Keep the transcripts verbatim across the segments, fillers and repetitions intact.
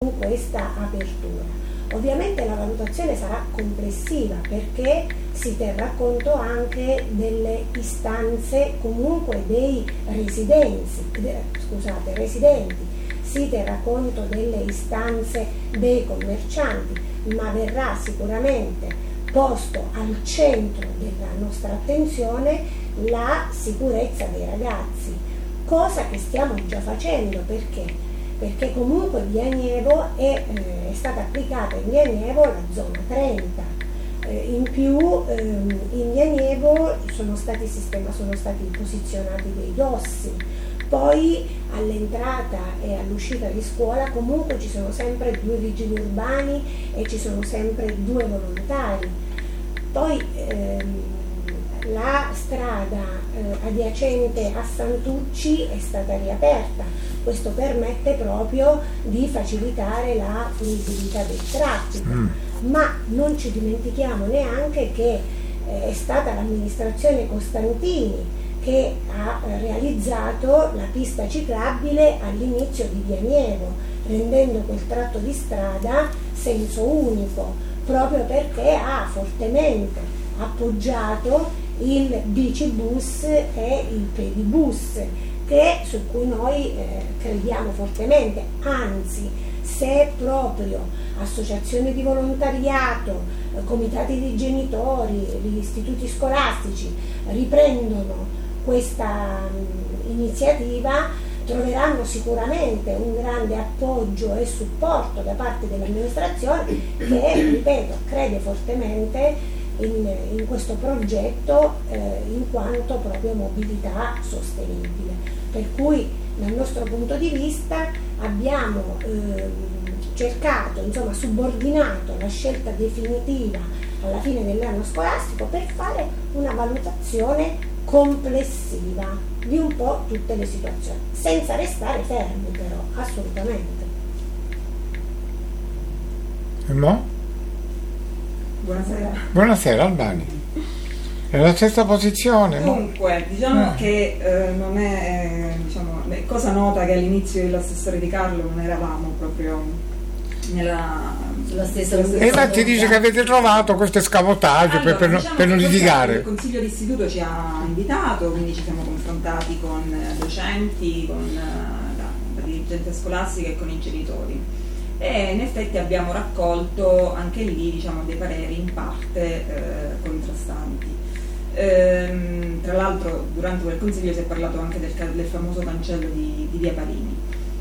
su questa apertura. Ovviamente la valutazione sarà complessiva perché si terrà conto anche delle istanze comunque dei residenti, scusate, residenti, si terrà conto delle istanze dei commercianti, ma verrà sicuramente posto al centro della nostra attenzione la sicurezza dei ragazzi, cosa che stiamo già facendo. Perché? Perché comunque via Nievo è, eh, è stata applicata in via Nievo la zona trenta, eh, in più ehm, in via Nievo sono stati, sistema, sono stati posizionati dei dossi, poi all'entrata e all'uscita di scuola comunque ci sono sempre due vigili urbani e ci sono sempre due volontari. Poi ehm, la strada eh, adiacente a Santucci è stata riaperta. Questo permette proprio di facilitare la fruibilità del traffico, mm. ma non ci dimentichiamo neanche che eh, è stata l'amministrazione Costantini che ha eh, realizzato la pista ciclabile all'inizio di via Nievo, rendendo quel tratto di strada senso unico, proprio perché ha fortemente appoggiato il bicibus e il pedibus, che, su cui noi eh, crediamo fortemente. Anzi, se proprio associazioni di volontariato, eh, comitati di genitori, gli istituti scolastici riprendono questa mh, iniziativa, troveranno sicuramente un grande appoggio e supporto da parte dell'amministrazione che, ripeto, crede fortemente in, in questo progetto eh, in quanto proprio mobilità sostenibile. Per cui dal nostro punto di vista abbiamo eh, cercato, insomma, subordinato la scelta definitiva alla fine dell'anno scolastico per fare una valutazione complessiva di un po' tutte le situazioni, senza restare fermi però, assolutamente. E mo? Buonasera. Buonasera Albani. È la stessa posizione. Dunque, diciamo eh. che eh, non è, diciamo, è cosa nota che all'inizio dell'assessore Di Carlo non eravamo proprio nella, sulla stessa e infatti dice che avete trovato questo escamotaggio allora, per, diciamo per non litigare. Il Consiglio d'istituto ci ha invitato, quindi ci siamo confrontati con docenti, con la, la dirigente scolastica e con i genitori, e in effetti abbiamo raccolto anche lì, diciamo, dei pareri in parte eh, contrastanti. Ehm, tra l'altro durante quel consiglio si è parlato anche del, del famoso cancello di, di via Parini,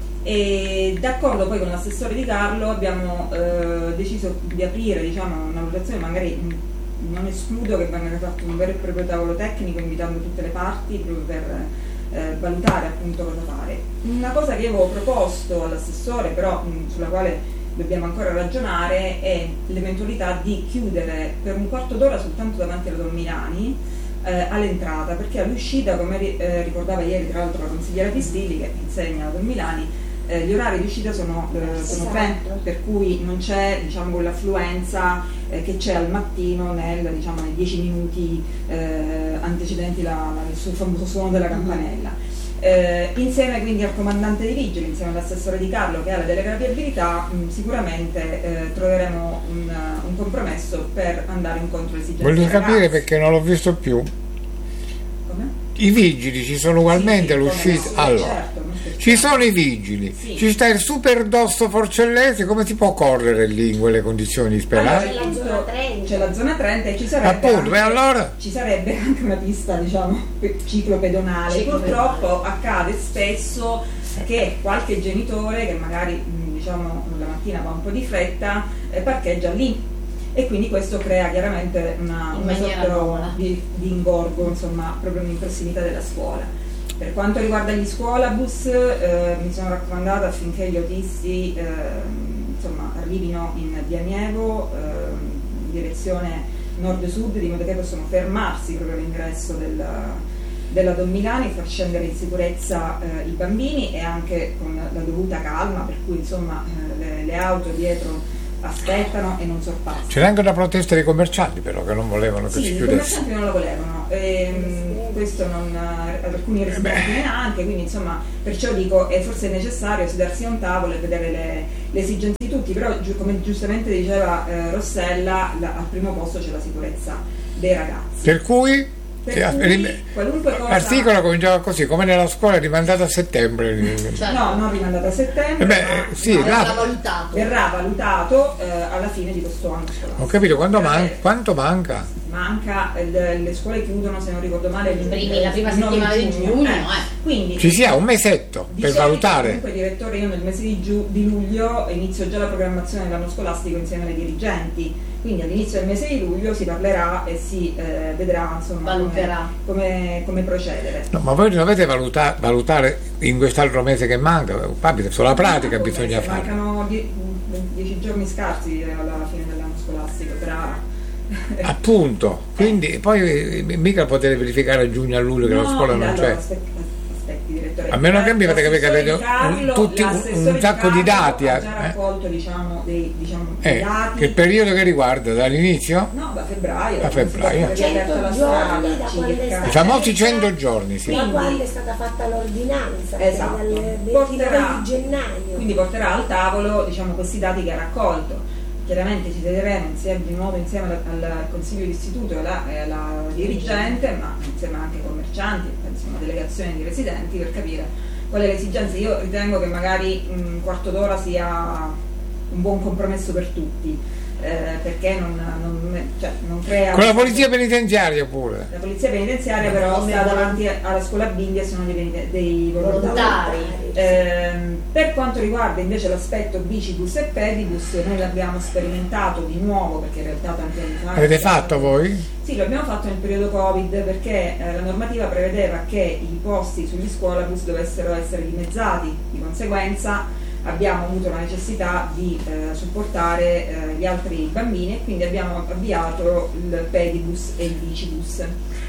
e d'accordo poi con l'assessore Di Carlo abbiamo eh, deciso di aprire, diciamo, una valutazione. Magari non escludo che venga fatto un vero e proprio tavolo tecnico invitando tutte le parti proprio per eh, valutare appunto cosa fare. Una cosa che avevo proposto all'assessore, però mh, sulla quale dobbiamo ancora ragionare, è l'eventualità di chiudere per un quarto d'ora soltanto davanti alla Don Milani eh, all'entrata, perché all'uscita, come eh, ricordava ieri tra l'altro la consigliera Pistilli che insegna a Don Milani, eh, gli orari di uscita sono, eh, sono tre, per cui non c'è, diciamo, quell'affluenza eh, che c'è al mattino nel, diciamo, nei dieci minuti eh, antecedenti la, la, il famoso suono della campanella. Eh, insieme quindi al comandante di vigili, insieme all'assessore Di Carlo che ha la delega alla viabilità, mh, sicuramente eh, troveremo un, un compromesso per andare incontro alle esigenze. Voglio capire perché non l'ho visto più. Come? I vigili ci sono ugualmente sì, all'uscita? No, allora, certo, ci sono i vigili, sì. Ci sta il super dosso Forcellese, come si può correre lì in quelle condizioni disperate? Allora, c'è, la zona trenta. C'è la zona trenta e ci sarebbe, appunto, anche, allora? ci sarebbe anche una pista, diciamo, ciclopedonale. Ciclopedonale. Purtroppo accade spesso che qualche genitore che magari, diciamo, la mattina va un po' di fretta eh, parcheggia lì, e quindi questo crea chiaramente una, una sorta di, di ingorgo, insomma, proprio in prossimità della scuola. Per quanto riguarda gli scuolabus, eh, mi sono raccomandata affinché gli autisti eh, insomma, arrivino in via Nievo eh, in direzione nord-sud, di modo che possono fermarsi proprio all'ingresso del, della Don Milani e far scendere in sicurezza eh, i bambini, e anche con la dovuta calma, per cui insomma eh, le, le auto dietro aspettano e non sorpassano. C'era anche una protesta dei commercianti però che non volevano che sì, si i chiudesse. commercianti non la volevano, ehm, questo non, alcuni residenti neanche, quindi insomma perciò dico è forse necessario sedersi a un tavolo e vedere le, le esigenze di tutti, però gi- come giustamente diceva eh, Rossella, la, al primo posto c'è la sicurezza dei ragazzi. Per cui Per cui qualunque cosa... l'articolo cominciava così, come nella scuola, rimandata a settembre. Cioè, no, non rimandata a settembre, eh beh, ma sì, no, là... verrà valutato, verrà valutato eh, alla fine di questo anno scolastico. Ho capito, quanto, man- quanto manca? Manca, le, le scuole chiudono, se non ricordo male, il primi, la prima settimana di giugno, eh. eh. Quindi ci sia un mesetto per valutare. Comunque, direttore, io nel mese di, giu- di luglio inizio già la programmazione dell'anno scolastico insieme ai dirigenti. Quindi all'inizio del mese di luglio si parlerà e si eh, vedrà insomma valuterà come, come, come procedere. No, ma voi dovete valuta- valutare in quest'altro mese che manca, Fabio, sulla pratica bisogna fare. Mancano die- dieci giorni scarsi alla fine dell'anno scolastico tra... Appunto, quindi poi mica potete verificare a giugno a luglio che no, la scuola non allora, c'è. Aspetti, aspetti, direttore. A meno che mi fate capire che avete Carlo, tutti un, un sacco di dati. Ha eh. già raccolto diciamo, dei, diciamo, eh, dei dati. Che periodo che riguarda? Dall'inizio? No, da febbraio. Da febbraio. cento giorni da quando è stata I famosi cento giorni, sì. Da quando è stata fatta l'ordinanza, esatto. dal ventinove porterà, di gennaio. Quindi porterà al tavolo diciamo, questi dati che ha raccolto. Chiaramente ci sederemo insieme, di nuovo insieme al, al consiglio d'istituto e alla, e alla dirigente, ma insieme anche ai commercianti, penso una delegazione di residenti, per capire qual è l'esigenza. Io ritengo che magari un quarto d'ora sia un buon compromesso per tutti, eh, perché non, non, cioè, non crea... Con la polizia penitenziaria pure. La polizia penitenziaria però sta davanti alla scuola Bindi e sono dei, dei volontari. volontari. Eh, per quanto riguarda invece l'aspetto bicibus e pedibus, noi l'abbiamo sperimentato di nuovo perché in realtà tanti anni fa... Avete fatto voi? Sì, lo abbiamo fatto nel periodo Covid perché eh, la normativa prevedeva che i posti sugli scuolabus dovessero essere dimezzati, di conseguenza abbiamo avuto la necessità di eh, supportare eh, gli altri bambini e quindi abbiamo avviato il pedibus e il bicibus.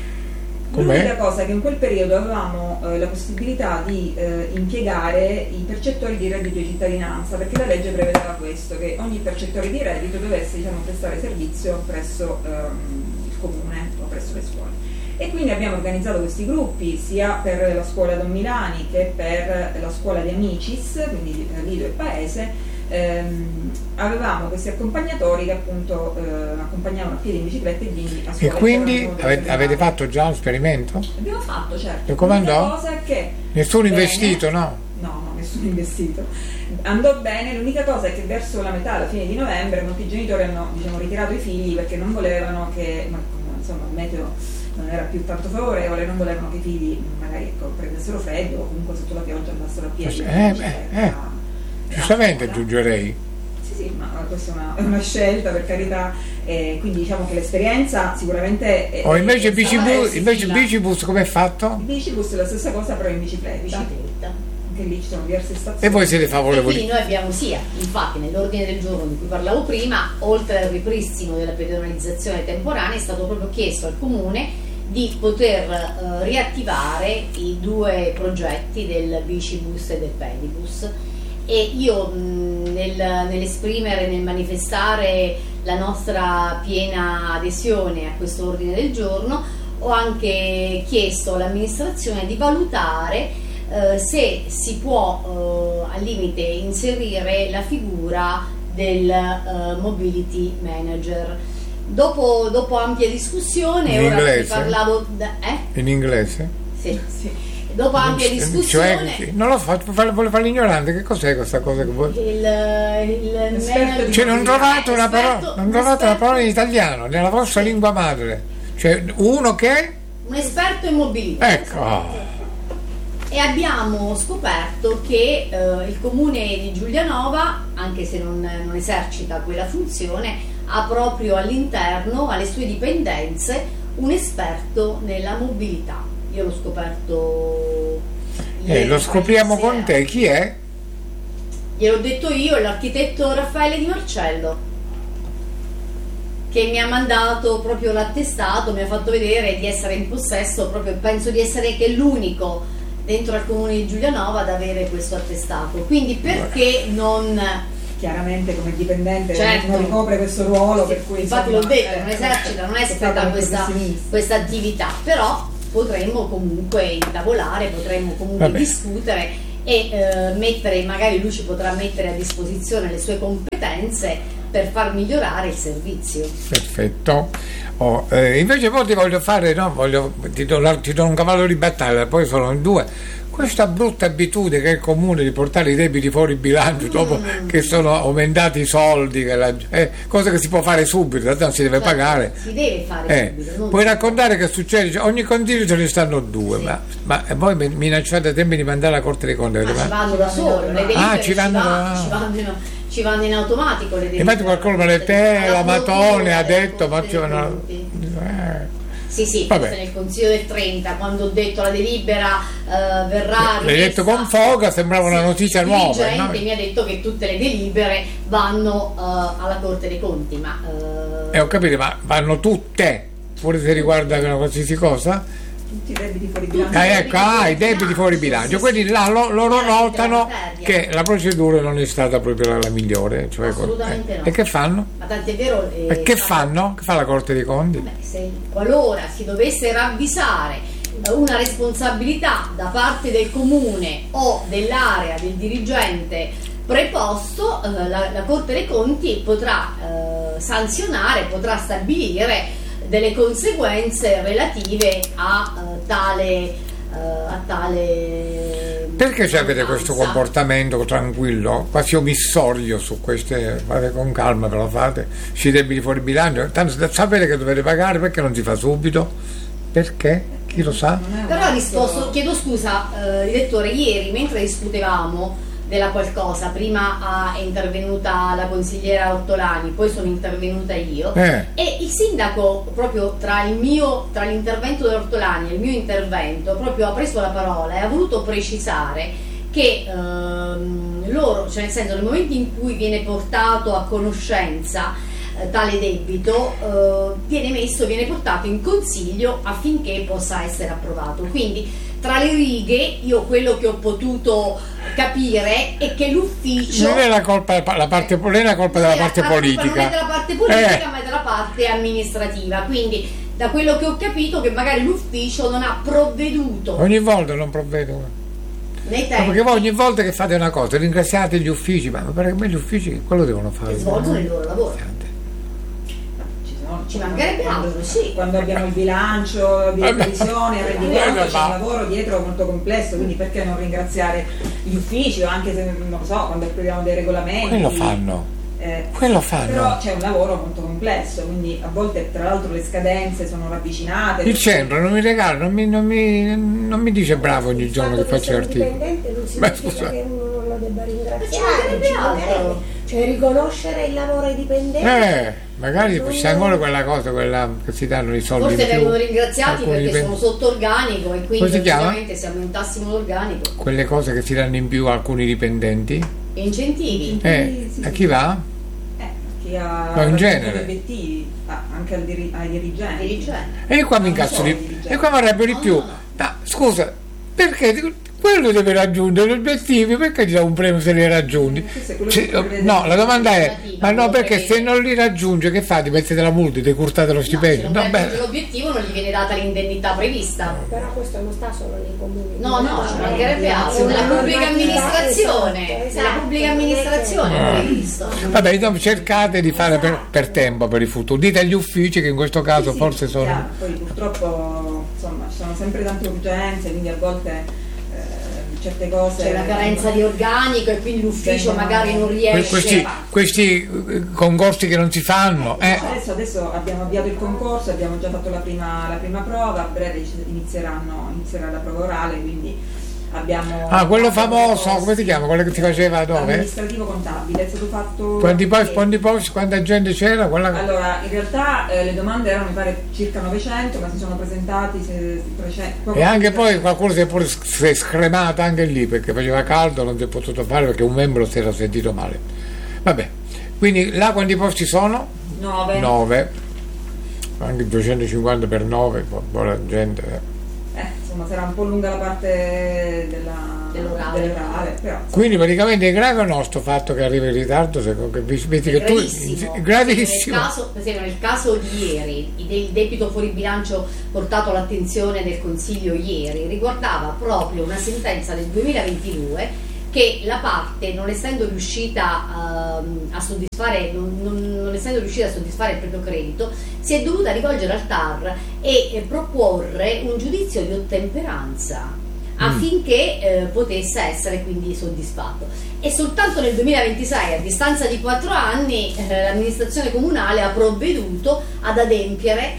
Com'è? L'unica cosa è che in quel periodo avevamo eh, la possibilità di eh, impiegare i percettori di reddito di cittadinanza, perché la legge prevedeva questo, che ogni percettore di reddito dovesse diciamo, prestare servizio presso ehm, il comune o presso le scuole. E quindi abbiamo organizzato questi gruppi sia per la scuola Don Milani che per la scuola di Amicis, quindi di Lido e Paese. Ehm, avevamo questi accompagnatori che appunto eh, accompagnavano a piedi in bicicletta e bimbi a scuola. E quindi avete, avete fatto già un esperimento? Abbiamo fatto, certo. E come andò? Cosa è che Nessuno bene, investito, no? No, no, nessuno investito. Andò bene, l'unica cosa è che verso la metà, alla fine di novembre, molti genitori hanno diciamo, ritirato i figli perché non volevano che, ma, insomma, il meteo non era più tanto favorevole, non volevano che i figli magari ecco, prendessero freddo o comunque sotto la pioggia andassero a piedi. Eh, beh, eh. Giustamente aggiungerei. Sì, sì, ma questa è una, è una scelta per carità, eh, quindi diciamo che l'esperienza sicuramente è, O oh, invece è bicibus, invece bicibus come è fatto? il bicibus è la stessa cosa però in bicicletta. bicicletta. Anche lì ci sono diverse stazioni. E voi siete E favorevoli? quindi noi abbiamo sia, infatti nell'ordine del giorno di cui parlavo prima, oltre al ripristino della pedonalizzazione temporanea è stato proprio chiesto al Comune di poter eh, riattivare i due progetti del bicibus e del pedibus. E io mh, nel, nell'esprimere, nel manifestare la nostra piena adesione a questo ordine del giorno, ho anche chiesto all'amministrazione di valutare eh, se si può eh, al limite inserire la figura del eh, mobility manager. Dopo, dopo ampia discussione, In ora inglese? vi parlavo da, eh? In inglese? Sì, sì. Dopo ampia discussione, Cioè, non lo so, volevo fare l'ignorante, che cos'è questa cosa che vuoi? il, il manager, Cioè non trovate una parola, esperto- non trovate una esperto- parola in italiano, nella vostra lingua madre. Cioè uno che? un esperto in mobilità. Ecco. E abbiamo scoperto che eh, il comune di Giulianova, anche se non, non esercita quella funzione, ha proprio all'interno, alle sue dipendenze, un esperto nella mobilità. Io l'ho scoperto Eh, ieri lo scopriamo sera. con te, chi è? Gliel'ho detto io, l'architetto Raffaele Di Marcello, che mi ha mandato proprio l'attestato, mi ha fatto vedere di essere in possesso, proprio penso di essere che l'unico dentro al comune di Giulianova ad avere questo attestato. Quindi perché non chiaramente come dipendente certo. non ricopre questo ruolo, sì, per cui infatti insomma, l'ho detto, eh, non esercita, non esercita come questa, professionista. questa attività, però potremmo comunque intavolare, potremmo comunque Vabbè. discutere e eh, mettere, magari lui ci potrà mettere a disposizione le sue competenze per far migliorare il servizio. Perfetto. Oh, eh, invece poi ti voglio fare, no, voglio, ti, do, la- ti do un cavallo di battaglia, poi sono in due. Questa brutta abitudine che è comune di portare i debiti fuori bilancio dopo Mm. che sono aumentati i soldi, che la, eh, cosa che si può fare subito, tanto non si deve Certo, pagare. si deve fare Eh, subito, non- puoi raccontare che succede? Cioè, ogni consiglio ce ne stanno due, Sì. ma, ma voi mi- minacciate a tempi di mandare alla Corte dei Conti. Ma avete ci fatto? vanno da solo, le delibere Ah, ci ci vanno vanno, da- ci vanno in, ci vanno in automatico le delibere. Infatti qualcuno me le te, Alla la Matone procura ha della detto, ma Corte ci dei vanno... Conti. Eh. Sì, sì, Vabbè. forse nel Consiglio del trenta, quando ho detto la delibera eh, verrà L'hai detto con rimessa- foga, sembrava una Sì, notizia il nuova, dirigente no? mi ha detto che tutte le delibere vanno eh, alla Corte dei Conti, ma eh, Eh, ho capito, ma vanno tutte, pure se riguarda una qualsiasi cosa? Tutti i debiti fuori Tutti. bilancio. Ah, ecco, ah, i debiti fuori bilancio, Sì, quindi sì. là lo- loro Chiaramente notano la materia. che la procedura non è stata proprio la, la migliore. Cioè, Assolutamente eh, no. E che fanno? ma tant'è vero... eh, E che sta- fanno? Che fa la Corte dei Conti? Beh, se qualora si dovesse ravvisare eh, una responsabilità da parte del comune o dell'area del dirigente preposto, eh, la, la Corte dei Conti potrà eh, sanzionare, potrà stabilire delle conseguenze relative a eh, tale eh, a tale Perché ci avete questo mancanza. comportamento tranquillo, quasi omissorio su queste, fate con calma ve lo fate, sui debiti fuori bilancio, tanto sapete che dovete pagare, perché non si fa subito? Perché? Chi lo sa? Non è un Però ha atto- risposto, chiedo scusa, eh, direttore, ieri mentre discutevamo della qualcosa, prima ah, è intervenuta la consigliera Ortolani, poi sono intervenuta io, Eh. e il sindaco proprio tra il mio, tra l'intervento di Ortolani e il mio intervento, proprio ha preso la parola e ha voluto precisare che ehm, loro, cioè nel senso nel momento in cui viene portato a conoscenza eh, tale debito, eh, viene messo, viene portato in consiglio affinché possa essere approvato. Quindi tra le righe io quello che ho potuto capire è che l'ufficio Non è la colpa, la parte, non è la colpa della non è- parte la colpa politica. non è della parte politica, Eh. ma è della parte amministrativa. Quindi da quello che ho capito che magari l'ufficio non ha provveduto Ogni volta non provvedo. nei No, tempi perché voi ogni volta che fate una cosa ringraziate gli uffici, ma perché me gli uffici quello devono fare. che svolgono il loro lavoro. Ci sono- Ci mancherebbe quando- altro, sì. Quando abbiamo il bilancio di Vabbè. previsione, il Vabbè, rendiconto, c'è ma- un lavoro dietro molto complesso, quindi perché non ringraziare gli uffici, o anche se non lo so, quando approviamo dei regolamenti. Quello fanno. eh, Quello fanno. Però c'è un lavoro molto complesso, quindi a volte tra l'altro le scadenze sono ravvicinate. Il centro non mi regala, non mi, non mi, non mi dice bravo ogni Il giorno che fatto faccio sia articoli. dipendente non Beh, significa scusa. che uno non lo debba Ma ci ringraziare, mancherebbe ci mancherebbe. altro. Cioè riconoscere il lavoro ai dipendenti. Eh, magari Non- c'è ancora quella cosa, quella che si danno i soldi Forse in più. vengono ringraziati Alcuni perché dipendenti. sono sotto organico e Come quindi si chiama? ovviamente se aumentassimo l'organico Quelle cose che si danno in più a alcuni dipendenti. incentivi. Eh, sì, a sì. chi va? Eh, chi ha No, in raggiunto genere. gli obiettivi, ah, anche al diri- ai dirigenti. Dirigenti. E qua mi Non incazzo so, di dirigenti. e qua mi arrabbio di No, più. no, no. Ma scusa, perché quello deve raggiungere gli obiettivi, perché ti dà un premio se li raggiungi? Questo è quello Cioè, che prevede- no, la domanda è, ma no, Quello perché prevede. se non li raggiunge che fa? Ti mettete la multa, ti curtate lo No, se stipendio? non No, raggiunge beh, l'obiettivo non gli viene data l'indennità prevista. Però questo non sta solo nei comuni. No, no, ci Eh, mancherebbe è altro. una Nella pubblica normativa- amministrazione, esatto, nella esatto, pubblica non è che- amministrazione è previsto. vabbè, insomma, cercate di fare per, per tempo, per il futuro. Dite agli uffici che in questo caso Sì, sì, forse sono... chiaro. Poi purtroppo insomma ci sono sempre tante urgenze, quindi a volte eh, certe cose. C'è una carenza di organico e quindi l'ufficio Vengono- magari non Que- riesce. Questi, questi eh, concorsi che non si fanno, eh. Adesso, adesso abbiamo avviato il concorso, abbiamo già fatto la prima, la prima prova, a breve ci- inizieranno, inizierà la prova orale, quindi abbiamo... Ah, quello fatto famoso, concorsi. come si chiama? Quello che si faceva dove? Amministrativo contabile, è stato fatto... Quanti poi, ieri. quanti poi, quanta gente c'era? Quella... Allora, in realtà eh, le domande erano mi pare circa novecento, ma si sono presentati se- trecento. poco E anche più di poi trecento. qualcuno si è pure s- si è scremato anche lì perché faceva caldo, non si è potuto fare perché un membro si era sentito male. Vabbè, quindi là quanti posti sono? nove. nove, anche duecentocinquanta per nove, buona gente. eh. Eh, insomma, sarà un po' lunga la parte della, dell'orale. dell'orale, però, Quindi praticamente è grave o no sto fatto che arrivi in ritardo? Secondo che, vedi che tu, gravissimo. gravissimo. Nel caso, per esempio nel caso di ieri, il debito fuori bilancio portato all'attenzione del Consiglio ieri riguardava proprio una sentenza del duemilaventidue che la parte, non essendo riuscita uh, a soddisfare non, non, non essendo riuscita a soddisfare il proprio credito, si è dovuta rivolgere al T A R e eh, proporre un giudizio di ottemperanza affinché eh, potesse essere quindi soddisfatto. E soltanto nel duemilaventisei, a distanza di quattro anni, eh, l'amministrazione comunale ha provveduto ad adempiere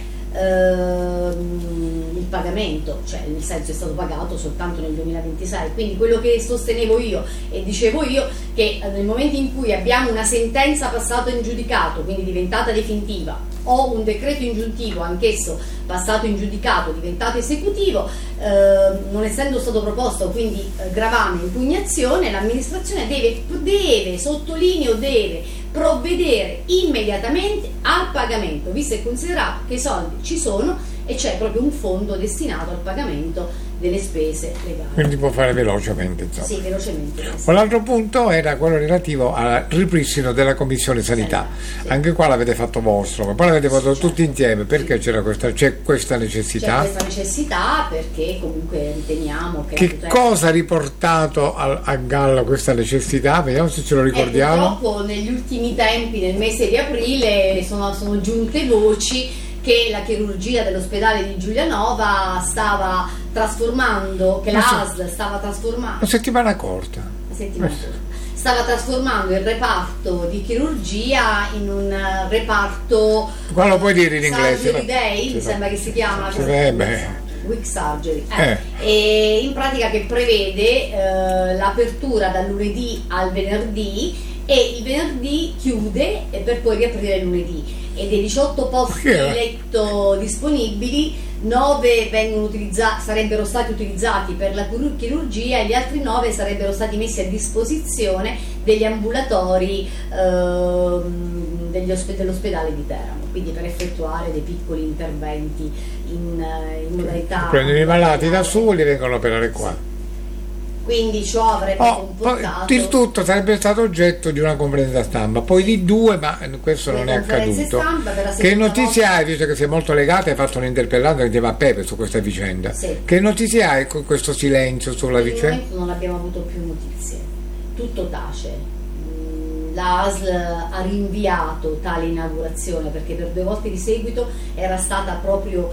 ehm, il pagamento, cioè nel senso è stato pagato soltanto nel duemilaventisei. Quindi quello che sostenevo io e dicevo io, che nel momento in cui abbiamo una sentenza passata in giudicato, quindi diventata definitiva, o un decreto ingiuntivo anch'esso passato in giudicato, diventato esecutivo, eh, non essendo stato proposto quindi eh, gravame impugnazione, l'amministrazione deve, deve, sottolineo deve, provvedere immediatamente al pagamento, visto e considerato che i soldi ci sono e c'è proprio un fondo destinato al pagamento delle spese legali. Quindi può fare velocemente, insomma. Sì, velocemente. Un altro punto era quello relativo al ripristino della Commissione Sanità. Sì. Anche qua l'avete fatto vostro, ma poi l'avete fatto Sì, tutti certo. insieme. Perché Sì. c'era questa, c'è questa necessità? C'è questa necessità perché comunque riteniamo che... Che cosa ha riportato a, a galla questa necessità? Vediamo se ce lo ricordiamo. Eh, purtroppo negli ultimi tempi, nel mese di aprile, sono, sono giunte voci che la chirurgia dell'ospedale di Giulianova stava trasformando, che la A S L stava trasformando, Una settimana corta. la settimana scorsa, stava trasformando il reparto di chirurgia in un reparto Qua lo puoi dire in inglese. Surgery Day, Sì, mi sembra che si chiama, Sì, eh, beh. Week Surgery, eh. Eh. E in pratica che prevede eh, l'apertura dal lunedì al venerdì e il venerdì chiude eh, per poi riaprire il lunedì, e dei diciotto posti Che era? letto disponibili, nove vengono utilizzati, sarebbero stati utilizzati per la chirur- chirurgia e gli altri nove sarebbero stati messi a disposizione degli ambulatori ehm, degli ospe- dell'ospedale di Teramo, quindi per effettuare dei piccoli interventi in, eh, in modalità... Prendono i malati da su e li vengono a operare qua. Quindi ciò avrebbe Oh, poi comportato... il tutto sarebbe stato oggetto di una conferenza stampa, poi di due, ma questo Le non è conferenze accaduto. stampa per la Che seconda notizie volta- hai, visto che sei molto legata, hai fatto un'interpellata insieme a Pepe su questa vicenda? Sì. Che notizie hai con questo silenzio sulla Per il vicenda? momento non abbiamo avuto più notizie, tutto tace. Mm, La A S L ha rinviato tale inaugurazione perché per due volte di seguito era stata proprio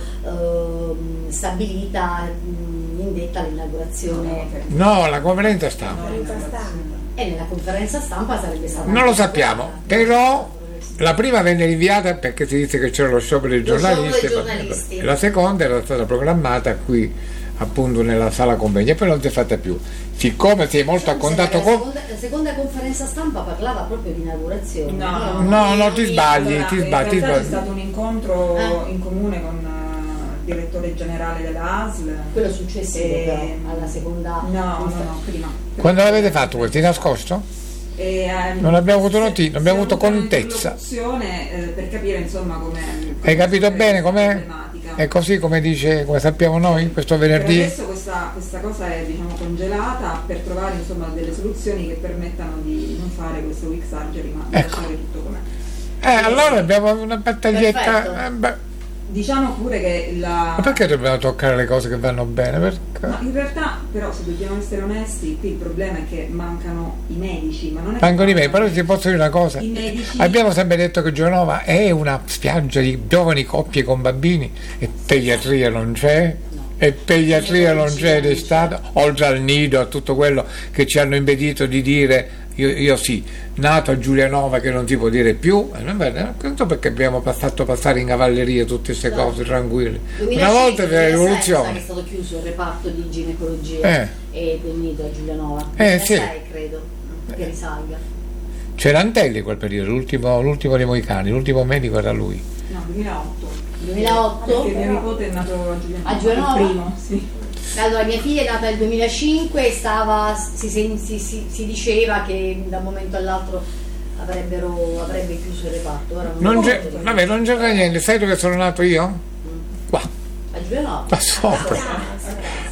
ehm, stabilita, mh, indetta l'inaugurazione, No, la conferenza stampa. Conferenza stampa. e nella conferenza stampa sarebbe stata... Non lo sappiamo, però la prima venne rinviata perché si disse che c'era lo sciopero dei Lo sciopero giornalisti, dei giornalisti. e la seconda era stata programmata qui appunto nella sala convegni e poi non si è fatta più. Siccome si è molto a La contatto con... seconda, la seconda conferenza stampa parlava proprio di inaugurazione. No, No, no, ti sbagli, Allora, ti in sbagli, ti realtà c'è sbagli. stato un incontro Ah. in comune con eh, il direttore generale della A S L. Quello successivo E- però, alla seconda... No, no, no, prima. Quando l'avete fatto questo? Di nascosto? E, ehm, Non abbiamo avuto notizia, non abbiamo si è avuto avuta contezza. un'interlocuzione, eh, per capire insomma come Hai capito bene com'è? problematica. È così come dice, come sappiamo noi, questo Per venerdì? adesso questa, questa cosa è diciamo congelata per trovare insomma delle soluzioni che permettano di non fare questo week surgery ma di Ecco. lasciare tutto com'è. Eh, allora abbiamo una battaglietta. Perfetto. eh, beh, Diciamo pure che la... ma perché dobbiamo toccare le cose che vanno bene? Perché? Ma in realtà, però, se dobbiamo essere onesti, qui il problema è che mancano i medici, ma non è Mancano che i medici, però ti posso dire una cosa. i medici. Abbiamo sempre detto che Giovanova è una spiaggia di giovani coppie con bambini e pediatria non c'è. E pediatria non c'è d'estate, oltre al nido, a tutto quello che ci hanno impedito di dire. Io, io sì, nato a Giulianova che non si può dire più, eh, non bene, non so perché abbiamo fatto passare in cavalleria tutte queste No. cose tranquille. Una duemilacinque, volta c'era la duemilasei rivoluzione. è stato chiuso il reparto di ginecologia Eh. e del nido a Giulianova. Eh, sì. duemilasei credo che risalga. C'era Antelli quel periodo, l'ultimo, l'ultimo dei Moicani, l'ultimo medico era lui. No, duemilaotto. duemilaotto? Perché mio nipote è nato a Giulianova. A Giulianova? Il primo, sì. Allora, mia figlia è nata nel duemilacinque e stava, si, si, si, si diceva che da un momento all'altro avrebbero, avrebbe chiuso il reparto. Ora non, Non lo c'è, so. vabbè, non c'era niente, sai dove sono nato io? Qua, A Giulianova? qua sopra. Ah, sì.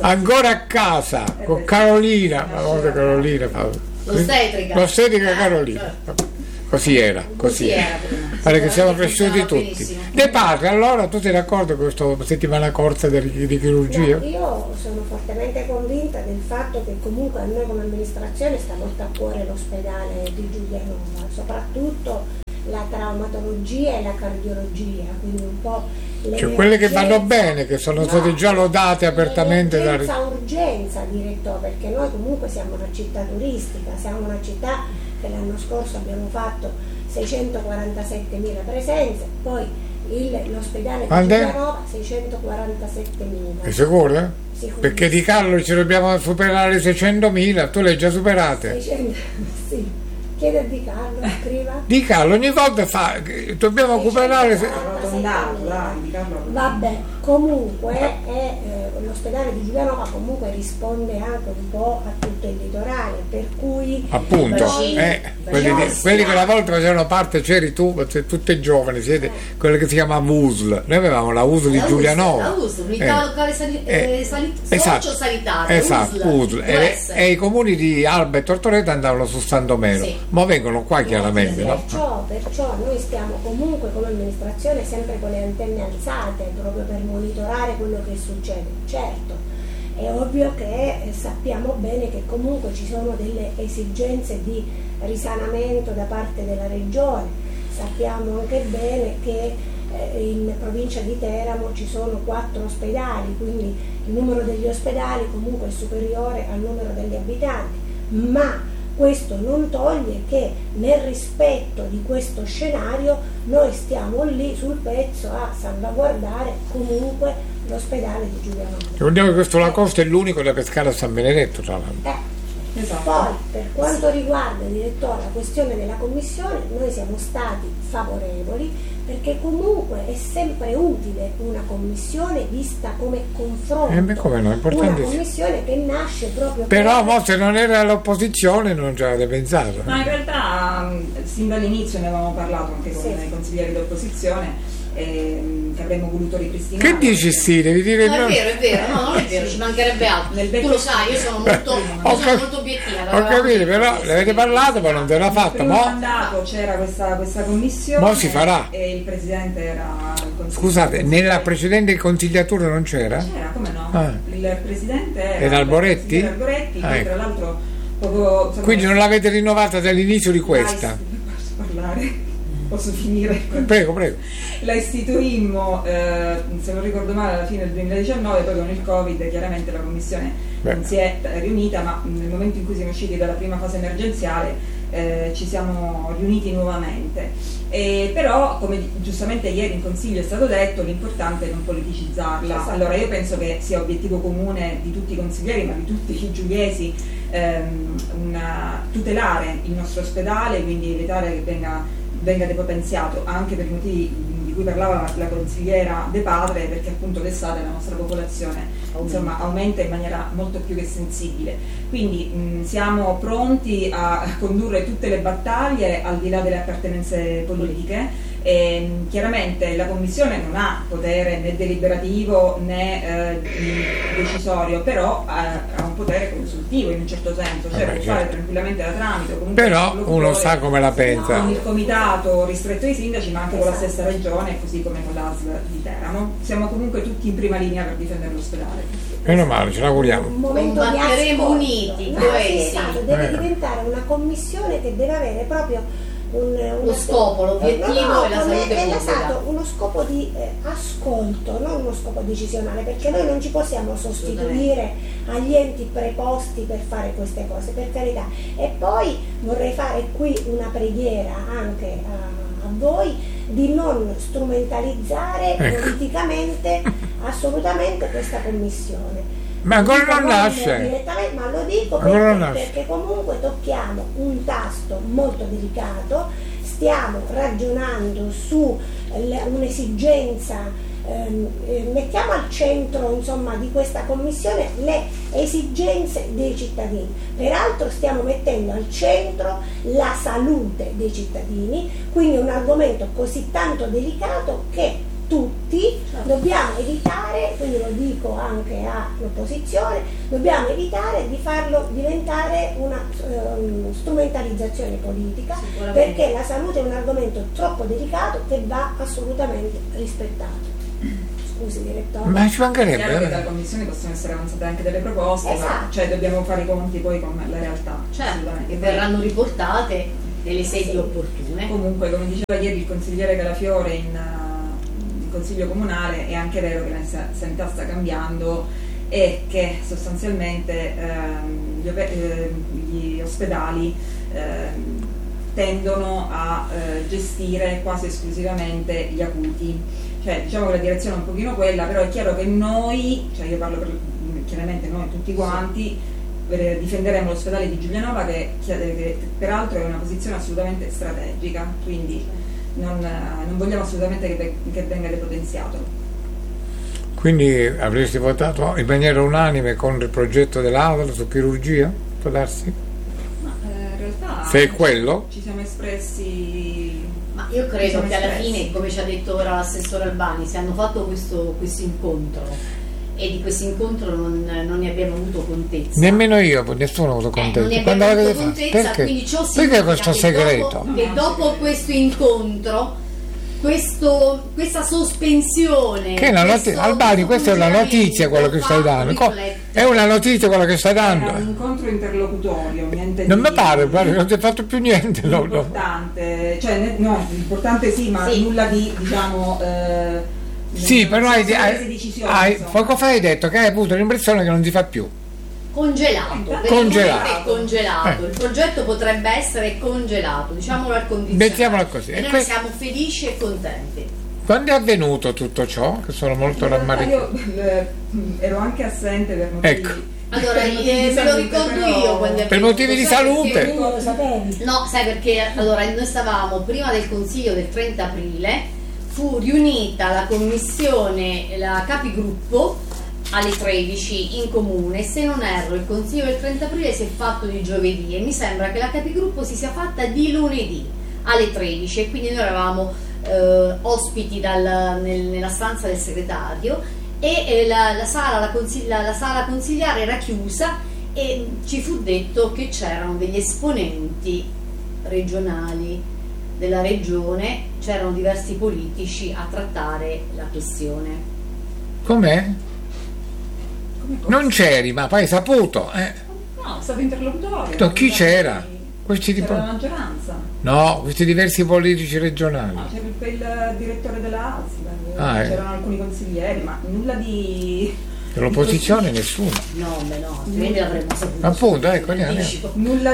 ancora a casa con Carolina, la volta Carolina fa l'ostetrica, l'ostetrica Carolina, così era, così era. Pare che siamo cresciuti tutti. De padre, allora tu sei d'accordo con questa settimana corsa di, di chirurgia? No, io sono fortemente convinta del fatto che comunque a noi come amministrazione sta molto a cuore l'ospedale di Giulianova, soprattutto la traumatologia e la cardiologia, quindi un po' cioè quelle che vanno bene, che sono no, state già lodate apertamente da senza urgenza, direttore, perché noi comunque siamo una città turistica, siamo una città che l'anno scorso abbiamo fatto seicentoquarantasettemila presenze, poi il, l'ospedale di Giulianova seicentoquarantasettemila. È sicuro? Eh? Perché di Carlo ci dobbiamo superare seicentomila, tu le hai già superate? seicento, sì. Chiede Di Carlo, scriva. Di Carlo ogni volta fa, dobbiamo recuperare. Vabbè, comunque è, eh, l'ospedale di Giulianova comunque risponde anche un po' a tutto il litorale, per cui appunto noi, eh, quelli, di, quelli che una volta facevano parte, c'eri tu, tutte giovani, siete quelle che si chiama U S L. Noi avevamo la U S L di Giulianova. La U S L, unità eh. locale sani- eh, sani- esatto, socio-sanitaria. Esatto, U S L. E, e i comuni di Alba e Tortoreto andavano su San Domenico. Sì. Ma vengono qua chiaramente, no, no? Perciò, perciò noi stiamo comunque come amministrazione sempre con le antenne alzate proprio per monitorare quello che succede. Certo, è ovvio che eh, sappiamo bene che comunque ci sono delle esigenze di risanamento da parte della regione, sappiamo anche bene che eh, in provincia di Teramo ci sono quattro ospedali, quindi il numero degli ospedali comunque è superiore al numero degli abitanti, ma questo non toglie che nel rispetto di questo scenario noi stiamo lì sul pezzo a salvaguardare comunque l'ospedale di Giulianova. Ricordiamo che questo Lacoste è l'unico da pescare a San Benedetto, tra l'altro. Eh. Esatto. Poi per quanto riguarda, direttore, la questione della commissione, noi siamo stati favorevoli perché comunque è sempre utile una commissione vista come confronto, eh beh, come no, è una commissione che nasce proprio però per... se non era l'opposizione non ci avete pensato. No, in realtà sin dall'inizio ne avevamo parlato anche con sì. i consiglieri d'opposizione eh, che avremmo voluto ripristinare. Che dici sì, devi dire no, no. È vero, è vero, no, non è vero, ci mancherebbe altro. Nel tu lo sai, io sono molto, ho sono molto obiettiva. Ho capito, però ne avete parlato ma non te l'ha fatta. Nel primo mandato c'era questa, questa commissione. Mo si farà. E il presidente era il consigliere. Scusate, nella precedente consigliatura non c'era? C'era, come no? Ah. Il presidente era, era Alboretti? Era Alboretti, ah, che ecco. tra l'altro poco, insomma, quindi non l'avete rinnovata dall'inizio di questa? Posso parlare? Posso finire? Prego, prego. La istituimmo, eh, se non ricordo male, alla fine del duemiladiciannove, poi con il Covid chiaramente la commissione Beh. non si è riunita, ma nel momento in cui siamo usciti dalla prima fase emergenziale eh, ci siamo riuniti nuovamente. E però, come giustamente ieri in Consiglio è stato detto, l'importante è non politicizzarla. Esatto. Allora io penso che sia obiettivo comune di tutti i consiglieri, ma di tutti i giuliesi, ehm, una, tutelare il nostro ospedale, quindi evitare che venga venga depotenziaato anche per i motivi di cui parlava la consigliera De Padre, perché appunto d'estate la nostra popolazione insomma aumenta in maniera molto più che sensibile, quindi mh, siamo pronti a condurre tutte le battaglie al di là delle appartenenze politiche. E, chiaramente la Commissione non ha potere né deliberativo né eh, decisorio, però eh, ha un potere consultivo in un certo senso, cioè può fare tranquillamente da tramite, comunque però uno sa come la pensa con il comitato ristretto ai sindaci, ma anche con la stessa regione, così come con l'A S L di Teramo. Siamo comunque tutti in prima linea per difendere l'ospedale. Meno male, ce l'auguriamo. Un momento di ascolto. uniti, no, sì, esatto, deve eh. diventare una commissione che deve avere proprio Un, lo scopo, l'obiettivo no, no, e la salute pubblica. Esatto, uno scopo di eh, ascolto, non uno scopo decisionale, perché noi non ci possiamo sostituire agli enti preposti per fare queste cose, per carità. E poi vorrei fare qui una preghiera anche a, a voi di non strumentalizzare ecco. politicamente assolutamente questa commissione. Ma ancora non nasce. Ma lo dico perché, perché comunque tocchiamo un tasto molto delicato, stiamo ragionando su le, un'esigenza, ehm, eh, mettiamo al centro insomma di questa commissione le esigenze dei cittadini. Peraltro stiamo mettendo al centro la salute dei cittadini, quindi un argomento così tanto delicato che tutti, dobbiamo evitare, quindi lo dico anche all'opposizione, dobbiamo evitare di farlo diventare una um, strumentalizzazione politica, perché la salute è un argomento troppo delicato che va assolutamente rispettato. Scusi direttore. Ma ci mancherebbe. È chiaro che eh. dalla Commissione possono essere avanzate anche delle proposte, Esatto. ma cioè dobbiamo fare i conti poi con la realtà. Certo, assolutamente. che verranno riportate nelle sedi Sì. opportune. Comunque, come diceva ieri il consigliere Calafiore in, uh, in Consiglio Comunale, è anche vero che la sa- sanità sta cambiando e che sostanzialmente ehm, gli, ope- eh, gli ospedali ehm, tendono a eh, gestire quasi esclusivamente gli acuti. Cioè, diciamo che la direzione è un pochino quella, però è chiaro che noi, cioè io parlo per, chiaramente noi tutti quanti, eh, difenderemo l'ospedale di Giulianova che, che peraltro è una posizione assolutamente strategica, quindi non, non vogliamo assolutamente che, che venga depotenziato. Quindi avresti votato in maniera unanime con il progetto dell'A D L su chirurgia? Può darsi? Ma eh, in realtà Se è quello? ci siamo espressi. Ma io credo Siamo che alla espressi. fine, come ci ha detto ora l'assessore Albani, se hanno fatto questo, questo incontro e di questo incontro non, non ne abbiamo avuto contezza. Nemmeno io, nessuno ha avuto Eh, non contezza. ne Quando abbiamo l'avete avuto fatto? contezza, Perché? quindi ciò Perché significa questo che segreto? dopo, che dopo questo incontro, questo, questa sospensione, Che è una questo notizia, Albani, questa è una notizia quello che stai dando. Co- È una notizia quello che stai Era un dando. incontro interlocutorio, niente Non di mi pare, guarda, non ti hai fatto più niente. no, no. importante, cioè ne- no, importante sì, ma Sì. nulla di diciamo eh, Sì, non però sono hai, state hai, prese decisioni, hai- insomma. poco fa hai detto che hai avuto l'impressione che non si fa più. congelato, Intanto- Congelato. è congelato. Eh. Il progetto potrebbe essere congelato, diciamolo al condizionato. Mettiamola così. E E noi que- siamo felici e contenti. Quando è avvenuto tutto ciò? Che sono molto In realtà rammaricato. io eh, ero anche assente per motivi, Ecco. Allora, per motivi eh, di me lo salute, ricordo però- io quando è Per avvenuto, motivi di sai salute. perché- Tu lo sapevi? No, sai perché allora noi stavamo prima del consiglio del trenta aprile, fu riunita la commissione, la capigruppo alle tredici in comune. Se non erro, il consiglio del trenta aprile si è fatto di giovedì e mi sembra che la capigruppo si sia fatta di lunedì alle tredici, e quindi noi eravamo eh, ospiti dal- nel- nella stanza del segretario e eh, la, la sala, la, consigli- la sala consigliare era chiusa e ci fu detto che c'erano degli esponenti regionali della regione, c'erano diversi politici a trattare la questione. Com'è? Come cosa? Non c'eri, ma poi hai saputo. Eh. No, è stato interlocutorio. No, chi c'era? Questi C'era tipo- la maggioranza. No, questi diversi politici regionali. No, c'era il, il direttore della A S L, Ah, eh. c'erano alcuni consiglieri, ma nulla di Dell'opposizione di nessuno. No, beh no, altrimenti l'avremmo saputo. Appunto, ecco, subito, andiamo. dici. nulla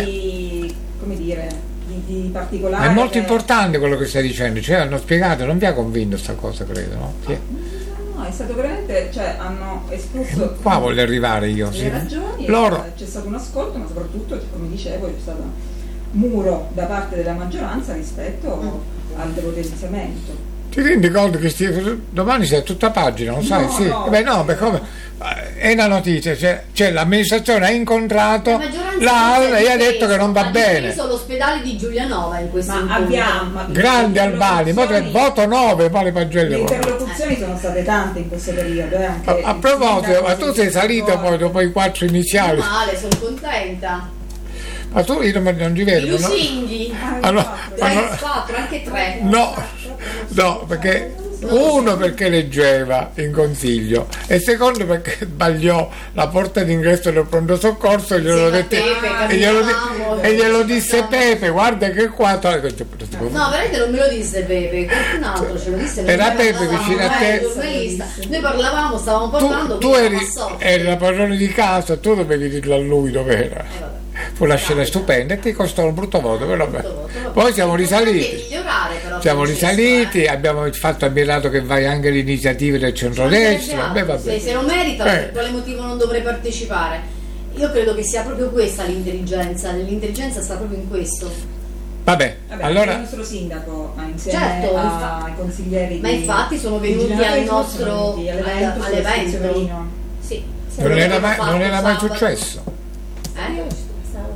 di come dire di, di particolare. Ma è molto che- importante quello che stai dicendo, cioè hanno spiegato, non vi ha convinto sta cosa, credo, no? Sì. No, è stato veramente, cioè hanno esposto Qua voglio arrivare io, le sì. ragioni, Loro, c'è stato un ascolto, ma soprattutto, come dicevo, c'è stato un muro da parte della maggioranza rispetto al depotenziamento. ti rendi conto che sti- domani sei a tutta pagina, non sai? No, Sì. no. Beh no, beh, come? È una notizia, cioè, cioè l'amministrazione ha incontrato La maggioranza l'A L e ha difeso- detto che non va ha bene. difeso l'ospedale di Giulianova in questo Ma incontro. abbiamo ma Grande le Albani, ma tre- interlocuzioni- voto nove, ma le pagelle Le voto. interlocuzioni sono state tante in questo periodo. eh, anche A, a il proposito, sindaco ma tu si sei salito ricorda. poi dopo i quattro iniziali, Meno male, sono contenta. ma tu io non, non ci I vedo, no? lusinghi. Ah, Allora, infatti. Tre, allora- quattro, anche tre. No, no, perché uno perché leggeva in consiglio e secondo perché sbagliò la porta d'ingresso del pronto soccorso e glielo, Insieme a dette- Pepe, e glielo, di- camminavamo. e glielo disse Pepe, guarda che qua to- No, veramente non me lo disse Pepe, qualcun altro ce lo disse. Era noi Pepe parlavamo, vicino a eh, te. il giornalista. Noi parlavamo, stavamo parlando. tu, tu quindi eri, eravamo assorti. eri la padrona di casa, tu dovevi dirlo a lui dov'era. Eh, vabbè. Fu una scena stupenda e ti costò un brutto voto, però vabbè. Brutto voto, vabbè. Poi siamo L'importante è risaliti. migliorare, però, Siamo Francesco, risaliti, eh. abbiamo fatto ammirato che vai anche alle iniziative del centrodestra. Vabbè, vabbè. Se, se lo meritano, Eh. per quale motivo non dovrei partecipare? Io credo che sia proprio questa l'intelligenza, l'intelligenza sta proprio in questo. Vabbè, Vabbè, allora il nostro sindaco ah, insieme Certo, ai infa- consiglieri Ma di- infatti sono di venuti Giulianova al sono nostro venuti all'evento all- sullo all'evento. Stizioverino. Sì. non era mai, Fatto non era mai sabato. successo. Eh? Io stavo vicino a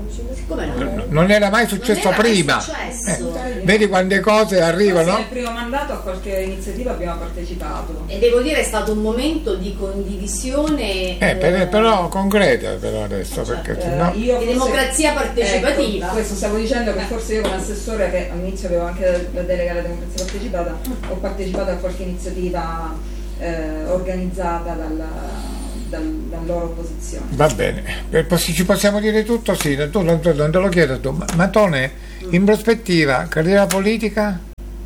Come no? Non era mai successo Non era mai prima. successo. Eh, vedi quante cose arrivano? Nel primo mandato a qualche iniziativa abbiamo partecipato. E devo dire è stato un momento di condivisione Eh, per- eh, però concreta però adesso, perché Eh, sennò- io di forse- democrazia partecipativa. Ecco, questo stavo dicendo che forse io come assessore, che all'inizio avevo anche la delega alla democrazia partecipata, ho partecipato a qualche iniziativa eh, organizzata dalla, dal, dalla loro opposizione. Va bene, Per- possi- ci possiamo dire tutto? Sì, tu non te, non te lo chiedo tu, ma, ma Tone, in prospettiva, carriera politica?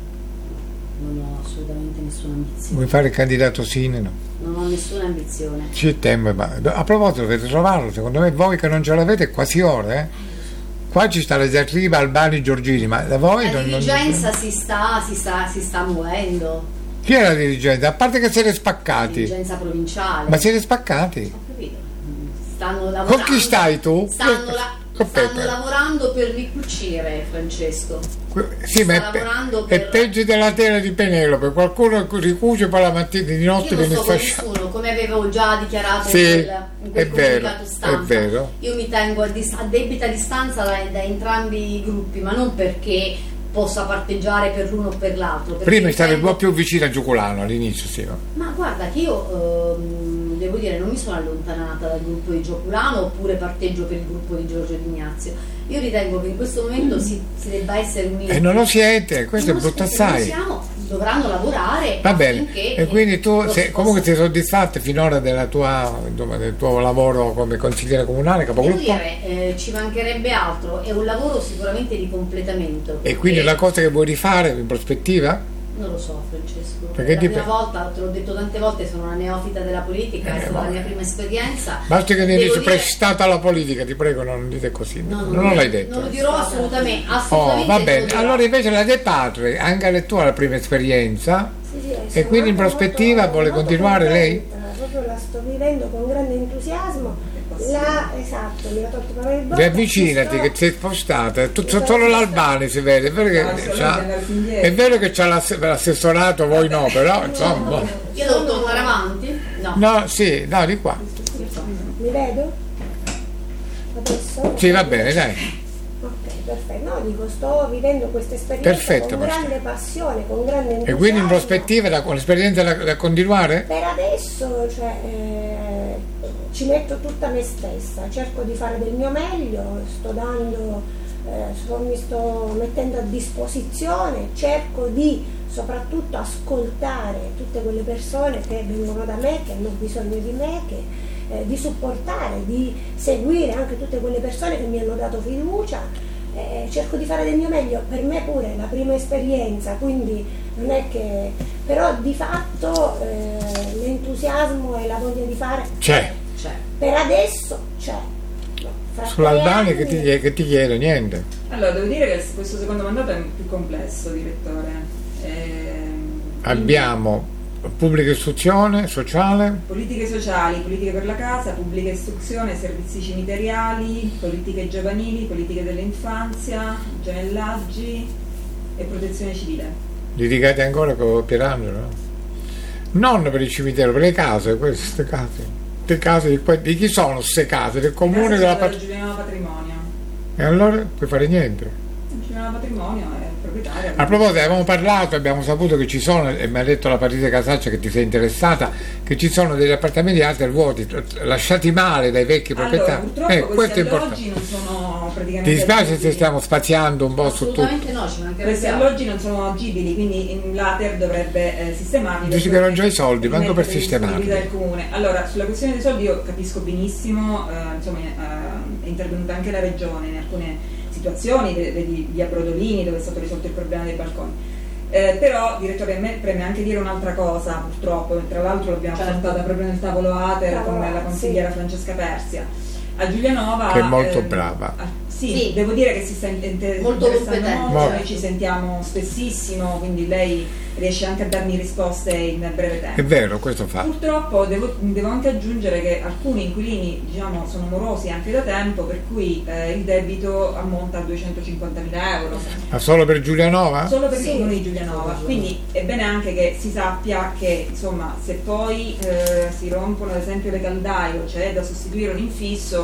Non ho assolutamente nessuna ambizione. Vuoi fare il candidato sindaco? Non ho nessuna ambizione. Ci tempo, ma a proposito dovete trovarlo, secondo me voi che non ce l'avete è quasi ora, eh? Qua ci sta la diatriba Albani Giorgini, ma da voi La non, non- dirigenza si sta, si sta, si sta muovendo. Chi è la dirigenza? A parte che siete La spaccati, dirigenza provinciale. ma siete spaccati? Ho capito. Stanno lavorando. Con chi stai tu? Stanno, la- Con stanno Peppe. lavorando per ricucire, Francesco. Sì, ma sta è, pe- lavorando è per- peggio della tela di Penelope, qualcuno ricuce poi la mattina di notte Io non viene sto con sfasciato. nessuno, come avevo già dichiarato Sì, in quel, in quel è vero, comunicato stampa. è vero. Io mi tengo a, dis- a debita distanza da, da entrambi i gruppi, ma non perché possa parteggiare per l'uno o per l'altro. perché Prima stavi un ritengo- po' più vicino a Giuculano all'inizio, sì. no? Ma guarda che io ehm, devo dire non mi sono allontanata dal gruppo di Giopulano oppure parteggio per il gruppo di Giorgio D'Ignazio. Io ritengo che in questo momento si, si debba essere uniti. E non lo siete, questo è Non brutto si- se non assai. siamo, dovranno lavorare. Va bene, affinché, e quindi tu lo sei, si comunque possa- sei soddisfatto finora della tua, insomma, del tuo lavoro come consigliere comunale, Devo capogruppo? dire, eh, ci mancherebbe altro, è un lavoro sicuramente di completamento. E quindi perché- la cosa che vuoi rifare in prospettiva? Non lo so, Francesco. Perché È la prima dipende- volta, te l'ho detto tante volte, sono una neofita della politica, Eh, è stata ma- la mia prima esperienza. Basta che ne Devo dici dire- prestata alla politica, ti prego, non dite così. No, non, non l'hai detto. Non lo dirò assolutamente, Oh, assolutamente va non lo bene, dirò. allora invece la De Padre, anche lei tu hai la prima esperienza, Sì, sì, e sono quindi in molto, prospettiva molto, vuole molto continuare lei? contenta, proprio la sto vivendo con grande entusiasmo. La, esatto, mi ha tolto proprio il blocco. Riavvicinati Sto- che sei spostata, tu, solo l'Albani si vede, è vero che, No, solo c'ha- andare fin dietro. è vero che c'ha l'ass- l'assessorato, voi no, però insomma. boh. Io devo tornare avanti? No. No, sì, no, di qua. Mi vedo? Adesso? Sì, va bene, dai. Ok, perfetto. No, dico, sto vivendo questa esperienza Perfetto, con Marcello. grande passione, con grande entusiasmo. E quindi in prospettiva la- con l'esperienza da, da continuare? Per adesso, cioè, eh, ci metto tutta me stessa, cerco di fare del mio meglio, sto dando, eh, sto- mi sto mettendo a disposizione, cerco di soprattutto ascoltare tutte quelle persone che vengono da me, che hanno bisogno di me, che, eh, di supportare, di seguire anche tutte quelle persone che mi hanno dato fiducia. Eh, cerco di fare del mio meglio, per me pure è la prima esperienza, quindi non è che, però di fatto eh, l'entusiasmo e la voglia di fare C'è. Cioè, per adesso c'è. No, fra Sull'Albani tre che ti, anni- chie- che ti chiedo, niente. Allora, devo dire che questo secondo mandato è più complesso, direttore. Ehm, Abbiamo pubblica istruzione, sociale, Politiche sociali, politiche per la casa, pubblica istruzione, servizi cimiteriali, politiche giovanili, politiche dell'infanzia, gemellaggi e protezione civile. litigate ancora con Pierangelo? Non per il cimitero, per le case, queste case. Le case di, que- di chi sono queste case? Del comune della parte. part- Giuliano Patrimonio. E allora puoi fare niente. Giuliano Patrimonio è proprietario. A proposito, avevamo parlato, abbiamo saputo che ci sono, e mi ha detto la Patrizia Casaccia che ti sei interessata, che ci sono degli appartamenti altri vuoti, lasciati male dai vecchi Allora, proprietari. purtroppo Eh, questi questo è alloggi importante. non sono praticamente Ti dispiace se agibili. stiamo spaziando un po' su tutto? assolutamente no, ci mancherebbe Questi altro. alloggi non sono agibili, quindi in l'Ater dovrebbe eh, sistemarli. Dici per- che non c'hai i soldi, manco per mettere in sistemarli. disponibilità del comune. Allora, sulla questione dei soldi io capisco benissimo, eh, insomma eh, è intervenuta anche la regione in alcune situazioni, vedi via Brodolini dove è stato risolto il problema dei balconi. Eh, però, direttore, a me preme anche dire un'altra cosa, purtroppo, tra l'altro l'abbiamo Certo. portata proprio nel tavolo Ater Tavolo con la Ater, consigliera sì. Francesca Persia. A Giulianova, Che è molto ehm, brava. ah, sì, Sì. devo dire che si sta in- inter- Molto interessando competente. molto, Molto. noi ci sentiamo spessissimo, quindi lei riesce anche a darmi risposte in breve tempo. È vero, questo fa. Purtroppo devo, devo anche aggiungere che alcuni inquilini, diciamo, sono morosi anche da tempo, per cui eh, il debito ammonta a duecentocinquantamila euro. Ma solo per Giulianova? Solo per Sì. il comune di Giulianova. Quindi è bene anche che si sappia che, insomma, se poi eh, si rompono ad esempio le caldaie o c'è da sostituire un infisso,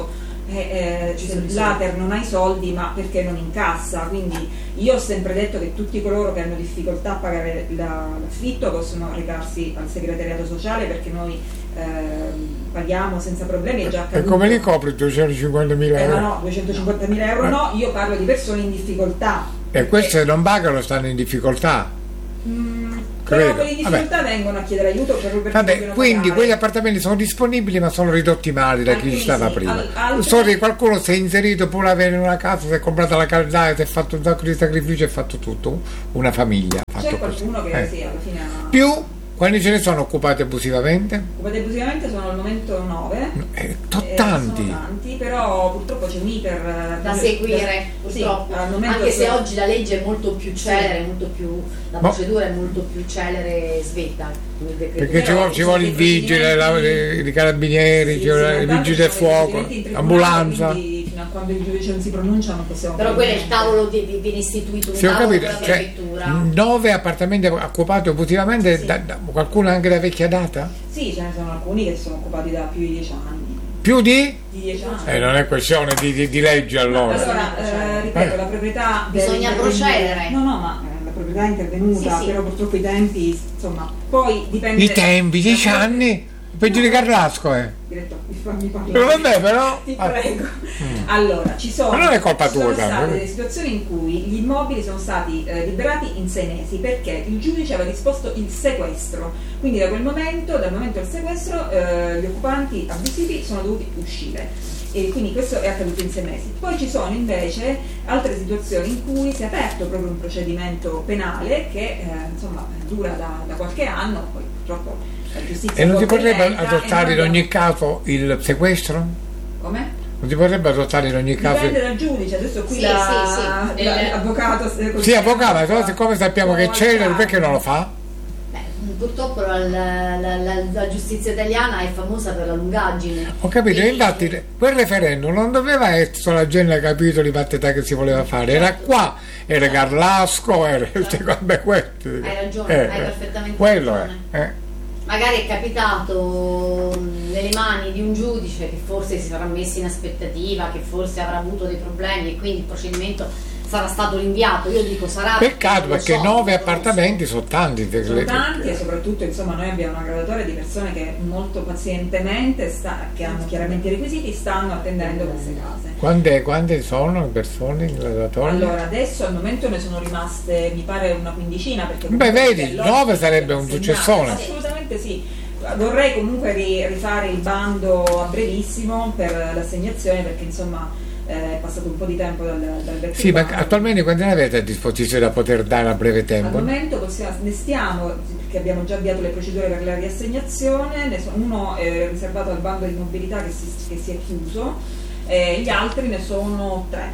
eh, eh, se l'Ater non ha i soldi, ma perché non incassa? Quindi io ho sempre detto che tutti coloro che hanno difficoltà a pagare la, l'affitto possono recarsi al segretariato sociale, perché noi eh, paghiamo senza problemi, è già accaduto. E come li copri duecentocinquantamila euro? Eh, no, no, duecentocinquantamila euro no, io parlo di persone in difficoltà. E queste non pagano, stanno in difficoltà. Mm, Credo. però quelli in difficoltà Vabbè. vengono a chiedere aiuto per, per Vabbè, quindi quegli appartamenti sono disponibili, ma sono ridotti male da chi ci stava sì, prima. al- altri- So che qualcuno si è inserito pure avere in una casa, si è comprata la caldaia, si è fatto un sacco di sacrifici e ha fatto tutto, una famiglia ha c'è fatto così. qualcuno che Eh. sì, alla fine ha... Più, quanti ce ne sono occupati abusivamente? Occupati abusivamente sono al momento nove. Eh, to- Eh, tanti. sono tanti, però purtroppo c'è un iter Da seguire, da- purtroppo, sì, al momento anche se sono- oggi la legge è molto più celere, molto più, la Ma- procedura è molto più celere e svetta con il decreto. Perché ci Però vuole, ci vuole il sono dei vigile, la- procedimenti- i carabinieri, Sì, ci vuole sì, il tanto vigile del ci sono dei fuoco, procedimenti in ambulanza. tribunale, quindi fino a quando il giudice non si pronuncia non possiamo Però fare quello è il niente. tavolo di, di- viene istituito un Sì, ho tavolo capito, con la cioè, prefettura. nove appartamenti occupati abusivamente, Sì. da- da- qualcuno anche da vecchia data? Sì, ce ne sono alcuni che sono occupati da più di dieci anni. Più di? Di dieci anni. Eh, non è questione di, di, di legge allora. Allora, eh, ripeto, Eh. la proprietà deve Bisogna intervenire- procedere. No, no, ma eh, la proprietà è intervenuta, Sì, sì. però purtroppo i tempi, insomma, poi dipende. I tempi, dieci anni? Peggio di Carrasco, eh. Diretto, mi fammi Però parlare. vabbè, però. Ti ah, prego. Allora, ci sono, Ma non è colpa ci sono tua, state tanto. delle situazioni in cui gli immobili sono stati eh, liberati in sei mesi perché il giudice aveva disposto il sequestro. Quindi da quel momento, dal momento del sequestro, eh, gli occupanti abusivi sono dovuti uscire. E quindi questo è accaduto in sei mesi. Poi ci sono invece altre situazioni in cui si è aperto proprio un procedimento penale che eh, insomma dura da, da qualche anno, poi purtroppo la giustizia E non si complementa potrebbe e adottare in non ogni abbiamo- caso il sequestro? Come? Non si potrebbe adottare in ogni caso Dipende il... dal giudice, adesso qui Sì, la- sì, sì. la- Il- l'avvocato Sì, avvocato, però siccome sappiamo che c'è, perché non lo fa? Beh, purtroppo la, la- la- la- la giustizia italiana è famosa per la lungaggine. Ho capito, E- infatti quel referendum non doveva essere la gente capito di battità che si voleva fare, era qua, era Carlasco, era vabbè, questo. Hai ragione, Eh, hai eh, perfettamente quello ragione. è. eh. Magari è capitato mh, nelle mani di un giudice che forse si sarà messo in aspettativa, che forse avrà avuto dei problemi e quindi il procedimento sarà stato rinviato. Io dico sarà. Peccato non lo perché so, nove non lo so. appartamenti sono tanti. sono tanti e soprattutto insomma noi abbiamo una graduatoria di persone che molto pazientemente sta- che hanno chiaramente i requisiti stanno attendendo queste case. Quante, quante sono le persone in graduatoria? Allora adesso al momento ne sono rimaste mi pare una quindicina perché Beh, comunque vedi, l'ordine nove sarebbe un assegnato. successone. Assolutamente sì. Vorrei comunque ri- rifare il bando a brevissimo per l'assegnazione perché insomma eh, è passato un po' di tempo dal, dal vecchio Sì, ma bando. attualmente quante ne avete a disposizione da poter dare a breve Al tempo? momento possiamo, ne stiamo, perché abbiamo già avviato le procedure per la riassegnazione, ne so- uno è riservato al bando di mobilità che si, che si è chiuso, e gli altri ne sono tre.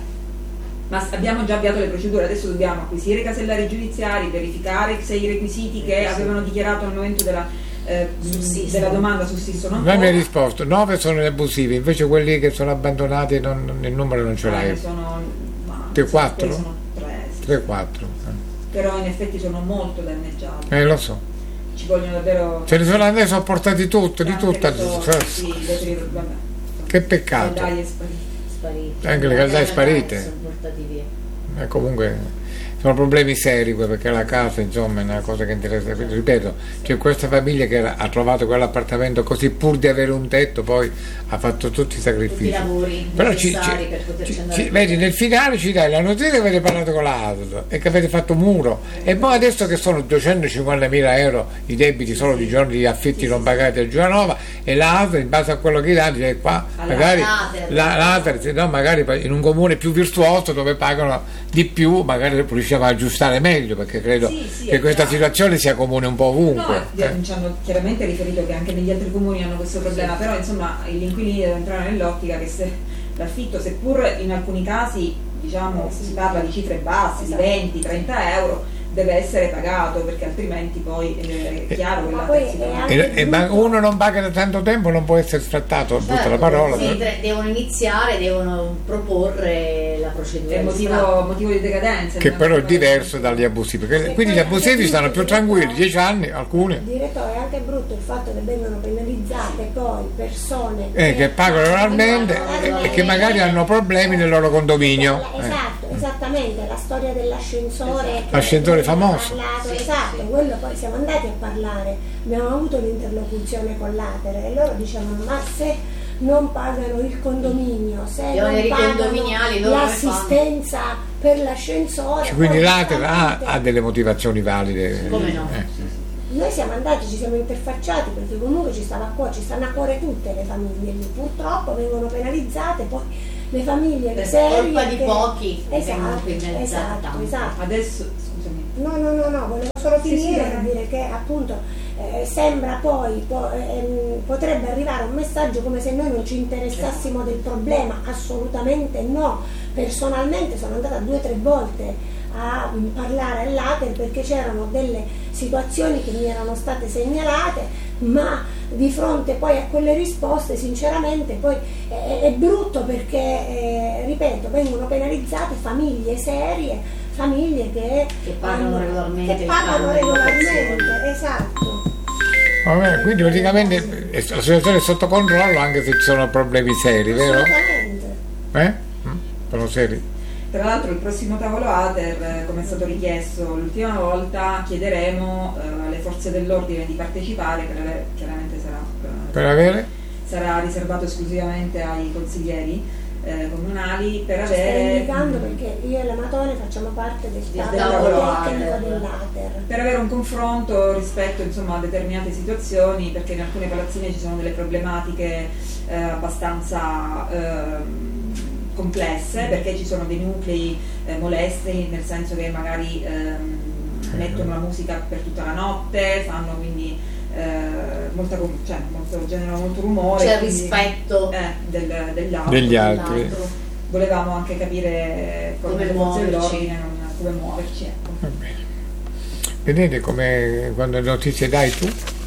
Ma s- abbiamo già avviato le procedure, adesso dobbiamo acquisire i casellari giudiziari, verificare se i requisiti che avevano dichiarato al momento della, eh, Sussistono. della domanda sussistono Lei mi ha ancora. risposto, nove sono gli abusivi, invece quelli che sono abbandonati non, il numero non ce Ah, l'hai. ne sono, ma, Tre, sì, quattro? quelli sono tre, sì. tre quattro. Però in effetti sono molto danneggiati. Eh, lo so. Ci vogliono davvero. Ce ne sono adesso portati tutti, di tante tutta. risorse, sì, vetri- vabbè. Che peccato. Dai, è sparito. Spariti. Anche le caldaie Eh, sparite. sono portati via. Eh, comunque sono problemi seri que- perché la casa insomma è una cosa che interessa. Quindi, ripeto, c'è questa famiglia che ha trovato quell'appartamento così pur di avere un tetto, poi ha fatto tutti i sacrifici. Tutti i lavori Però ci, necessari ci- per poterci ci- andare ci- a vedi, vivere. nel finale ci dai la notizia che avete parlato con la A S L e che avete fatto un muro e poi adesso che sono duecentocinquantamila euro i debiti solo di giorni di affitti non pagati a Giulianova e la A S L in base a quello che dà dice qua Alla magari Later. la, l'Ater, sì, no, magari in un comune più virtuoso dove pagano di più magari riusciamo a aggiustare meglio perché credo Sì, sì, che è questa chiaro. situazione sia comune un po' ovunque. No, eh. ci hanno chiaramente riferito che anche negli altri comuni hanno questo problema, però insomma gli inquilini devono entrare nell'ottica che se l'affitto, seppur in alcuni casi diciamo si parla di cifre basse, di venti trenta euro, deve essere pagato, perché altrimenti poi eh, è chiaro che Ma la poi si è trova- anche- E, e ma uno non paga da tanto tempo, non può essere sfrattato, butta Certo, la parola. sì, però. tre- devono iniziare, devono proporre la procedura è di motivo, sfratto. motivo di decadenza. Che non però è come- diverso dagli abusivi, perché- E quindi gli poi abusivi anche stanno più tutto tranquilli, questo- dieci anni, alcuni, Direttore, è anche brutto il fatto che vengono penalizzate poi persone eh, che pagano oralmente e che magari hanno problemi nel loro condominio. La- eh. Esatto, esattamente, la storia dell'ascensore. che L'ascensore abbiamo famoso. parlato, Sì, esatto, sì. quello poi siamo andati a parlare, abbiamo avuto l'interlocuzione con l'Atere e loro dicevano ma se non pagano il condominio, se Gli non oneri pagano condominiali loro come l'assistenza per l'ascensore. Cioè, quindi poi l'Atere ha, giustamente- ha delle motivazioni valide. Come no? Eh. Noi siamo andati, ci siamo interfacciati perché comunque ci stava a cuore, ci stanno a cuore tutte le famiglie lì, purtroppo vengono penalizzate poi le famiglie Per serie colpa di che- pochi vengono esatto, penalizzate esatto, tanto. esatto. Adesso, scusami. No, no, no, no, volevo solo Sì, finire sì, per vai. dire che appunto eh, sembra poi, po- ehm, potrebbe arrivare un messaggio come se noi non ci interessassimo del problema, assolutamente no. Personalmente sono andata due o tre volte a mm, parlare all'Ater perché c'erano delle situazioni che mi erano state segnalate, ma di fronte poi a quelle risposte sinceramente poi è, è brutto perché, eh, ripeto, vengono penalizzate famiglie serie, famiglie che, Che pagano hanno- regolarmente che il pagano canone di regolarmente, locazione. esatto. Vabbè, quindi praticamente eh, la situazione è sotto controllo anche se ci sono problemi seri, vero? Assolutamente. Eh? Mm? Sono seri. Tra l'altro il prossimo tavolo Ater, eh, come è stato richiesto l'ultima volta, chiederemo eh, alle forze dell'ordine di partecipare, per avere- chiaramente sarà, eh, Per avere? sarà riservato esclusivamente ai consiglieri eh, comunali, per Ci stai avere, indicando perché io e l'Amatore facciamo parte del Del tavolo tavolo tecnico Ater. dell'Ater. per avere un confronto rispetto insomma, a determinate situazioni, perché in alcune palazzine ci sono delle problematiche eh, abbastanza ehm, complesse, perché ci sono dei nuclei eh, molesti, nel senso che magari ehm, mettono la musica per tutta la notte, fanno quindi eh, molta, com- cioè, molto, generano molto rumore. C'è il quindi- rispetto eh, del- degli altri. Degli altri. dell'altro. Volevamo anche capire con Come le forze muoverci. dell'ordine non- come muoverci. Ecco. Va bene. Vedete come quando le notizie dai tu?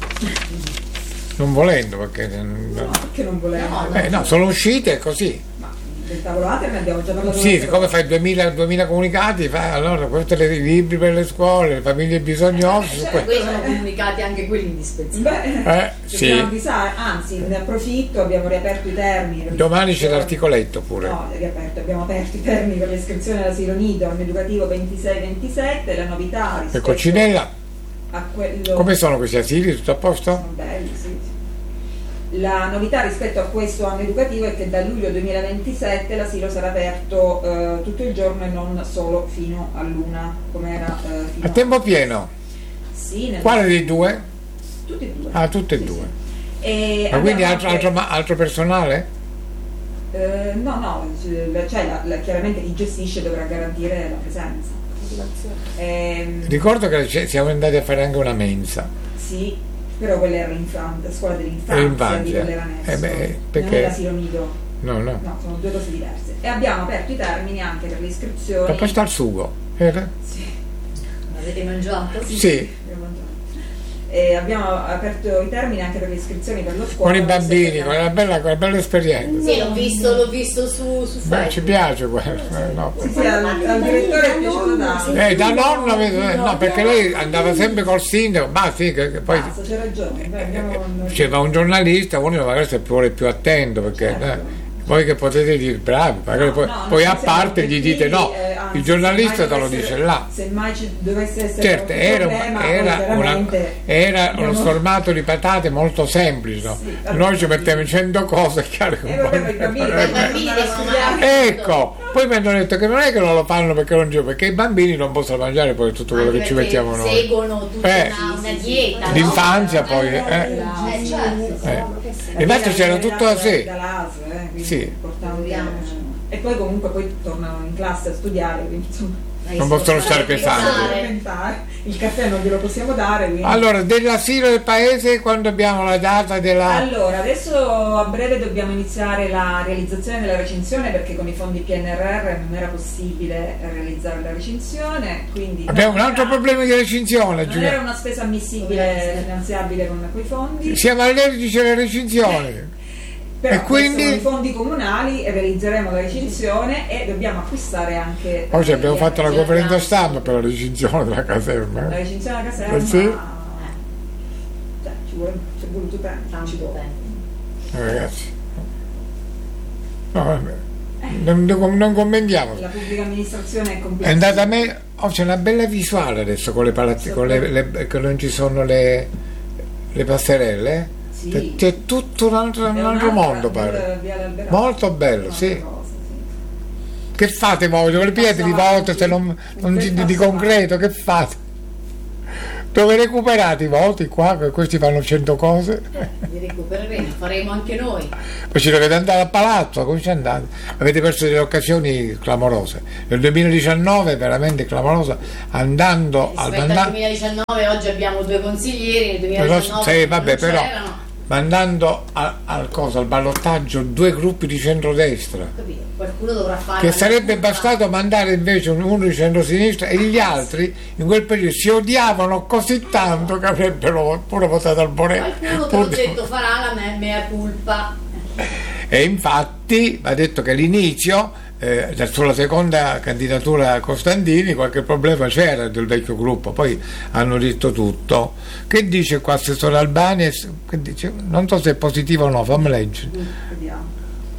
Non volendo, perché No, perché non volevo? No, no. eh, no, sono uscite così. Ma del tavolo Ater ne abbiamo già parlato. Sì, l'altra siccome volta. fai duemila, duemila comunicati, fai allora questi i libri per le scuole, le famiglie bisognose, su Eh, questo. Poi sono comunicati anche quelli indispensabili. Beh, Eh, ci sì. dobbiamo avvisare, anzi ne approfitto, abbiamo riaperto i termini. per Domani c'è l'iscrizione. l'articoletto pure. No, riaperto, abbiamo aperto i termini per l'iscrizione all'asilo nido, anno educativo ventisei ventisette, la novità E rispetto Coccinella, a quello... come sono questi asili? Tutto a posto? Sono belli, sì, sì. La novità rispetto a questo anno educativo è che da luglio duemilaventisette l'asilo sarà aperto eh, tutto il giorno e non solo fino all'una, come era eh, fino A tempo pieno? Sì, nel- Quale dei due? tutti e due. Ah, tutte e Sì, due. sì. E Ma quindi abbiamo altro, anche- altro, ma- altro personale? Eh, no, no, cioè la- la- chiaramente chi gestisce dovrà garantire la presenza. Motivazione. Ehm, Ricordo che c'è- siamo andati a fare anche una mensa. sì, però quella era l'infanzia, scuola dell'infanzia, L'infanzia. di quella era Nesso. Eh beh, non perché- è l'asilo nido, No, no. no, sono due cose diverse. E abbiamo aperto i termini anche per le iscrizioni. La pasta al sugo, era? Sì. Avete mangiato? Sì, Abbiamo mangiato. E abbiamo aperto i termini anche per le iscrizioni per lo scuola. con i bambini, Sì, con una bella, con una bella esperienza. Sì, l'ho visto, l'ho visto su, su Beh, ci Facebook. piace quello. eh, no. Sì, sì, al, al direttore è piaciuto tanto. Eh, da nonna, vedo- eh, no, perché lei andava sempre col sindaco, ma sì, che, che poi Basta, c'è ragione. Beh, abbiamo- cioè, ma un giornalista, uno magari si vuole più attento, perché Certo. eh, voi che potete dire bravi, magari No, poi, no, poi non a siamo parte gli obiettivi, dite no, eh, anzi, il giornalista se te mai lo dovesse- dice là. Se mai ci dovesse essere Certo, un era, problema, poi era, una- chiaramente era uno abbiamo- sformato di patate molto semplice, no? Sì, vabbè, Noi ci sì. mettiamo in cento cose, è chiaro che Eh, un po'. vabbè, ma i bambini- I bambini devono studiare. Ecco, poi mi hanno detto che non è che non lo fanno perché non ci perché i bambini non possono mangiare poi tutto quello Anche che ci perché mettiamo noi. seguono tutta Eh. una, una dieta, no? L'infanzia poi, Eh, eh. Eh, certo. Eh. La E infatti via c'era viene tutto da- a sé. dall'A S, eh, quindi Sì. è importante. Figuriamoci. E poi comunque poi tornano in classe a studiare, quindi insomma non possono stare pesanti. Il caffè non glielo possiamo dare, quindi. Allora, dell'asilo del paese, quando abbiamo la data della... Allora, adesso a breve dobbiamo iniziare la realizzazione della recinzione, perché con i fondi P N R R non era possibile realizzare la recinzione, quindi abbiamo un altro era, problema di recinzione, non Giulia. Era una spesa ammissibile, finanziabile con quei fondi. Siamo allergici alle recinzioni. Però e quindi i fondi comunali realizzeremo la recinzione e dobbiamo acquistare anche. Oggi abbiamo fatto la conferenza stampa per la recinzione della caserma. La recinzione della caserma. Eh sì. Cioè, ci vuole, ci è voluto tempo. Tanto tempo. Eh, ragazzi. No, vabbè. Non, non commentiamo. La pubblica amministrazione è complessa. È andata a me. Oh, c'è una bella visuale adesso con le palazzi, con le, le, che non ci sono le, le passerelle. Sì. C'è tutto un altro, un altro mondo, pare. Molto bello, sì. Cosa, sì. Che fate voi? Dove le pietre di voto se non, non di, di concreto? Che fate? Dove recuperate i voti qua? Che questi fanno cento cose? Eh, li recupereremo, faremo anche noi. Poi ci dovete andare a palazzo, come ci andate? Avete perso delle occasioni clamorose. Nel duemiladiciannove veramente clamorosa, andando al Rispetto al duemiladiciannove oggi abbiamo due consiglieri, nel duemiladiciannove sì, vabbè, non però, c'erano. mandando a, al, cosa, al ballottaggio due gruppi di centrodestra. Capito? Qualcuno dovrà fare. Che sarebbe bastato mandare invece uno di centrosinistra e gli altri in quel periodo si odiavano così tanto che avrebbero pure votato al Borelli. Qualcuno te l'ho detto farà la mea culpa. E infatti va detto che all'inizio eh, sulla seconda candidatura a Costantini qualche problema c'era del vecchio gruppo, poi hanno detto tutto. Che dice qua assessore Albani? Che dice? Non so se è positivo o no, fammi leggere. Vediamo.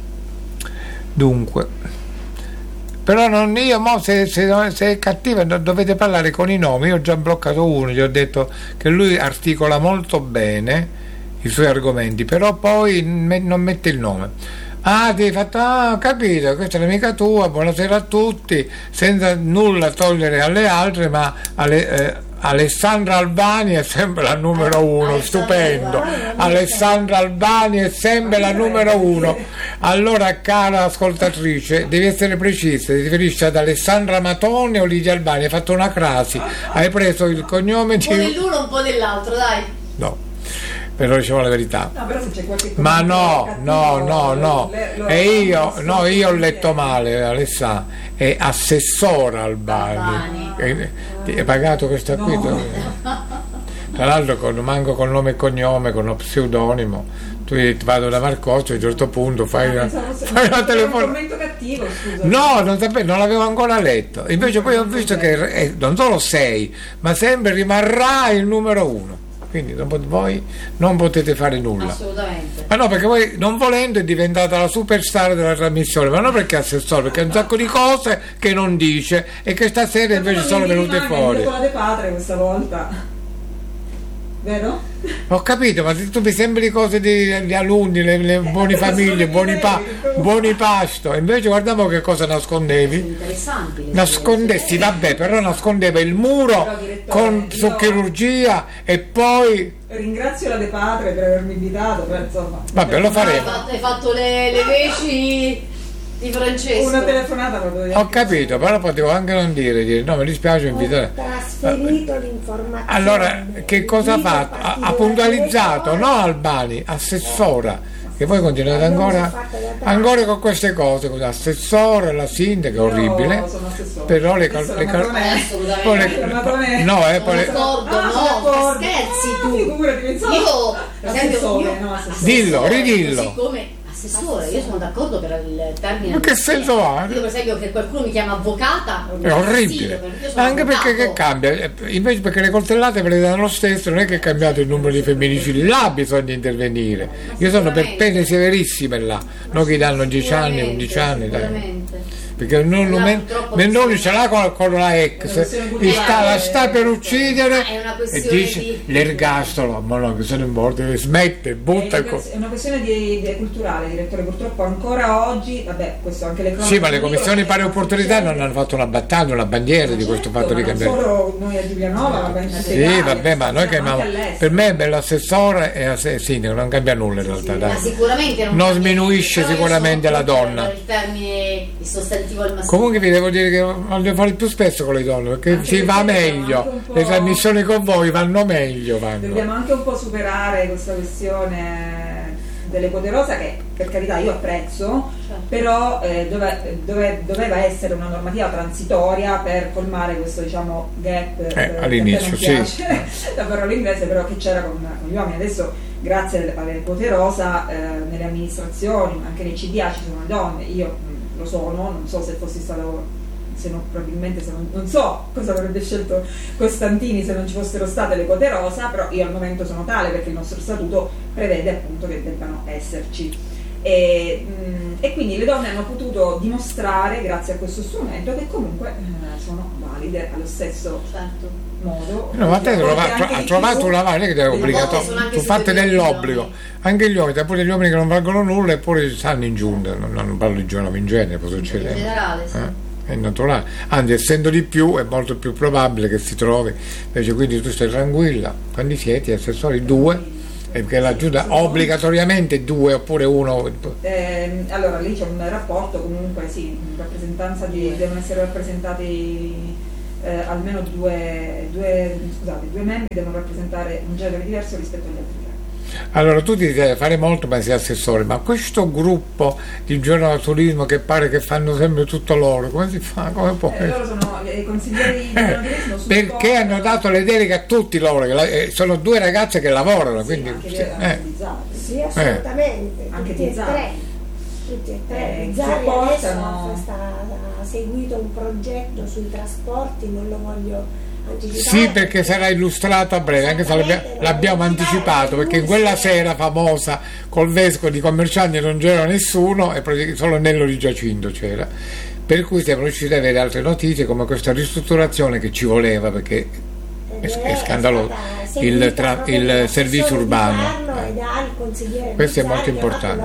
Dunque, però non io mo se, se, se è cattiva dovete parlare con i nomi. Io ho già bloccato uno, gli ho detto che lui articola molto bene i suoi argomenti, però poi me, non mette il nome. Ah, ti hai fatto, ah, capito, questa è l'amica tua, buonasera a tutti, senza nulla togliere alle altre, ma alle, eh, Alessandra Albani è sempre la numero uno, stupendo. Alessandra Albani è sempre la numero uno. Allora, cara ascoltatrice, devi essere precisa, ti riferisci ad Alessandra Matone o Lidia Albani? Hai fatto una crasi, hai preso il cognome di... Un po' dell'uno, un po' dell'altro, dai. No, però diciamo la verità. No, però se c'è qualche ma no, cattivo, no, no, no. le, lo, e io, no, io ho letto male, Alessà, è assessora Albani. Albani. Hai pagato questa qui? No. Tra l'altro con, manco con nome e cognome, con uno pseudonimo. Tu vado da Marcoccio, a un certo punto fai una, fai una telefonata. Un commento cattivo, scusa. No, non, sapevo, non l'avevo ancora letto. Invece poi ho visto che è, non solo sei, ma sempre rimarrà il numero uno. Quindi voi non potete fare nulla. Assolutamente. Ma no, perché voi non volendo è diventata la superstar della trasmissione, ma non perché è assessore, perché ha un sacco di cose che non dice e che stasera invece sono venute fuori. Con la De Patria questa volta. Vero? Ho capito, ma tu mi sembri cose di, di alunni, le, le buone famiglie, buoni, pa, buoni pasto, invece guardiamo che cosa nascondevi. Interessanti. Nascondessi, vabbè, però nascondeva il muro con, su chirurgia e poi... Ringrazio la De Patria per avermi invitato, però insomma... Vabbè, lo faremo. Hai fatto, hai fatto le, le veci di Francesco. Una telefonata proprio. Ho capito, però potevo anche non dire, dire no, mi dispiace invitare. Ho trasferito l'informazione. Allora, che cosa ha fatto? Ha, ha puntualizzato, no Albani, assessora. Che voi continuate ancora, ancora con queste cose, con l'assessore, la sindaca, orribile. Però le cal- le cal- poi le- no, eh, poi le- no, scherzi tu. Io, per esempio, io, dillo, ridillo. Siccome assessore, io sono d'accordo per il termine. Ma che senso ha? Io per esempio che qualcuno mi chiama avvocata è orribile, perché anche avvocato. Perché che cambia? Invece perché le coltellate ve le danno lo stesso, non è che è cambiato il numero di femminicidi, là bisogna intervenire. Io sono per pene severissime là, non che danno dieci anni, undici anni. Dai. Perché non, non, Mennoni ce l'ha con, con la ex, sta, la sta per uccidere e dice di... l'ergastolo, ma no, che se ne morte, smette, butta. È una, è una questione di, di culturale, direttore, purtroppo ancora oggi, vabbè, questo anche le cronache. Sì, ma le commissioni pari opportunità non hanno fatto una battaglia, una bandiera di questo fatto di cambiare. Non solo noi a Giulianova, ma penso sì, Italia, vabbè, ma noi chiamiamo. Per me è l'assessore e la sindaca, non cambia nulla in realtà. Sì, dai. Ma sicuramente non, non sminuisce sicuramente la donna. Il termine, il sostantivo relativo al maschile. Comunque vi devo dire che voglio fare più spesso con le donne, perché Anche si perché va dobbiamo meglio, anche un po'- le trasmissioni con voi vanno meglio. Vanno. Dobbiamo anche un po' superare questa questione delle quote rosa che per carità io apprezzo, Certo. però eh, dove- dove- doveva essere una normativa transitoria per colmare questo diciamo gap eh, che all'inizio, a te sì. non piace, la parola inglese però che c'era con, con gli uomini. Adesso grazie alle, alle quote rosa eh, nelle amministrazioni, anche nei C D A ci sono le donne, io mh, lo sono, non so se fossi stato, se no, probabilmente se non, non so cosa avrebbe scelto Costantini se non ci fossero state le quote rosa, però io al momento sono tale perché il nostro statuto prevede appunto che debbano esserci e, mh, e quindi le donne hanno potuto dimostrare grazie a questo strumento che comunque eh, sono valide allo stesso Certo. modo. No, ma te A volte trova- anche ha di trovato più. una varia che è Delle obbligatoria, volte sono anche tu fate superiori dell'obbligo, agli anche gli uomini, pure gli uomini che non valgono nulla eppure stanno in giunta, non, non parlo di giovani in genere, può In succedere. generale, sì. Eh? È naturale, anzi essendo di più è molto più probabile che si trovi, invece quindi tu stai tranquilla, quando siete assessori due, e perché la giunta obbligatoriamente due oppure uno. Eh, allora lì c'è un rapporto comunque sì, in rappresentanza di, devono essere rappresentati eh, almeno due, due, scusate, due membri devono rappresentare un genere diverso rispetto agli altri tre. Allora tu ti devi fare molto ma sei assessore, ma questo gruppo di giornalismo che pare che fanno sempre tutto loro, come si fa? Come può? Eh, loro sono i consiglieri di Eh, giornalismo sul perché posto, hanno dato le deleghe a tutti loro, che la- eh, sono due ragazze che lavorano, sì, quindi anche sì, le- anche eh. di Zari. Sì, assolutamente, Anche tutti di e Zari. tre, tutti e tre. Eh, Zari adesso supportano- sta- ha seguito un progetto sui trasporti, non lo voglio anticipare. Sì, perché sarà illustrato a breve, anche se l'abbia- l'abbiamo anticipato, perché in quella sera famosa col vescovo di commercianti non c'era nessuno e praticamente solo Nello di Giacinto c'era, per cui siamo riusciti ad avere altre notizie come questa ristrutturazione che ci voleva, perché è, è scandaloso il, tra- il servizio urbano. Eh. Questo è molto importante.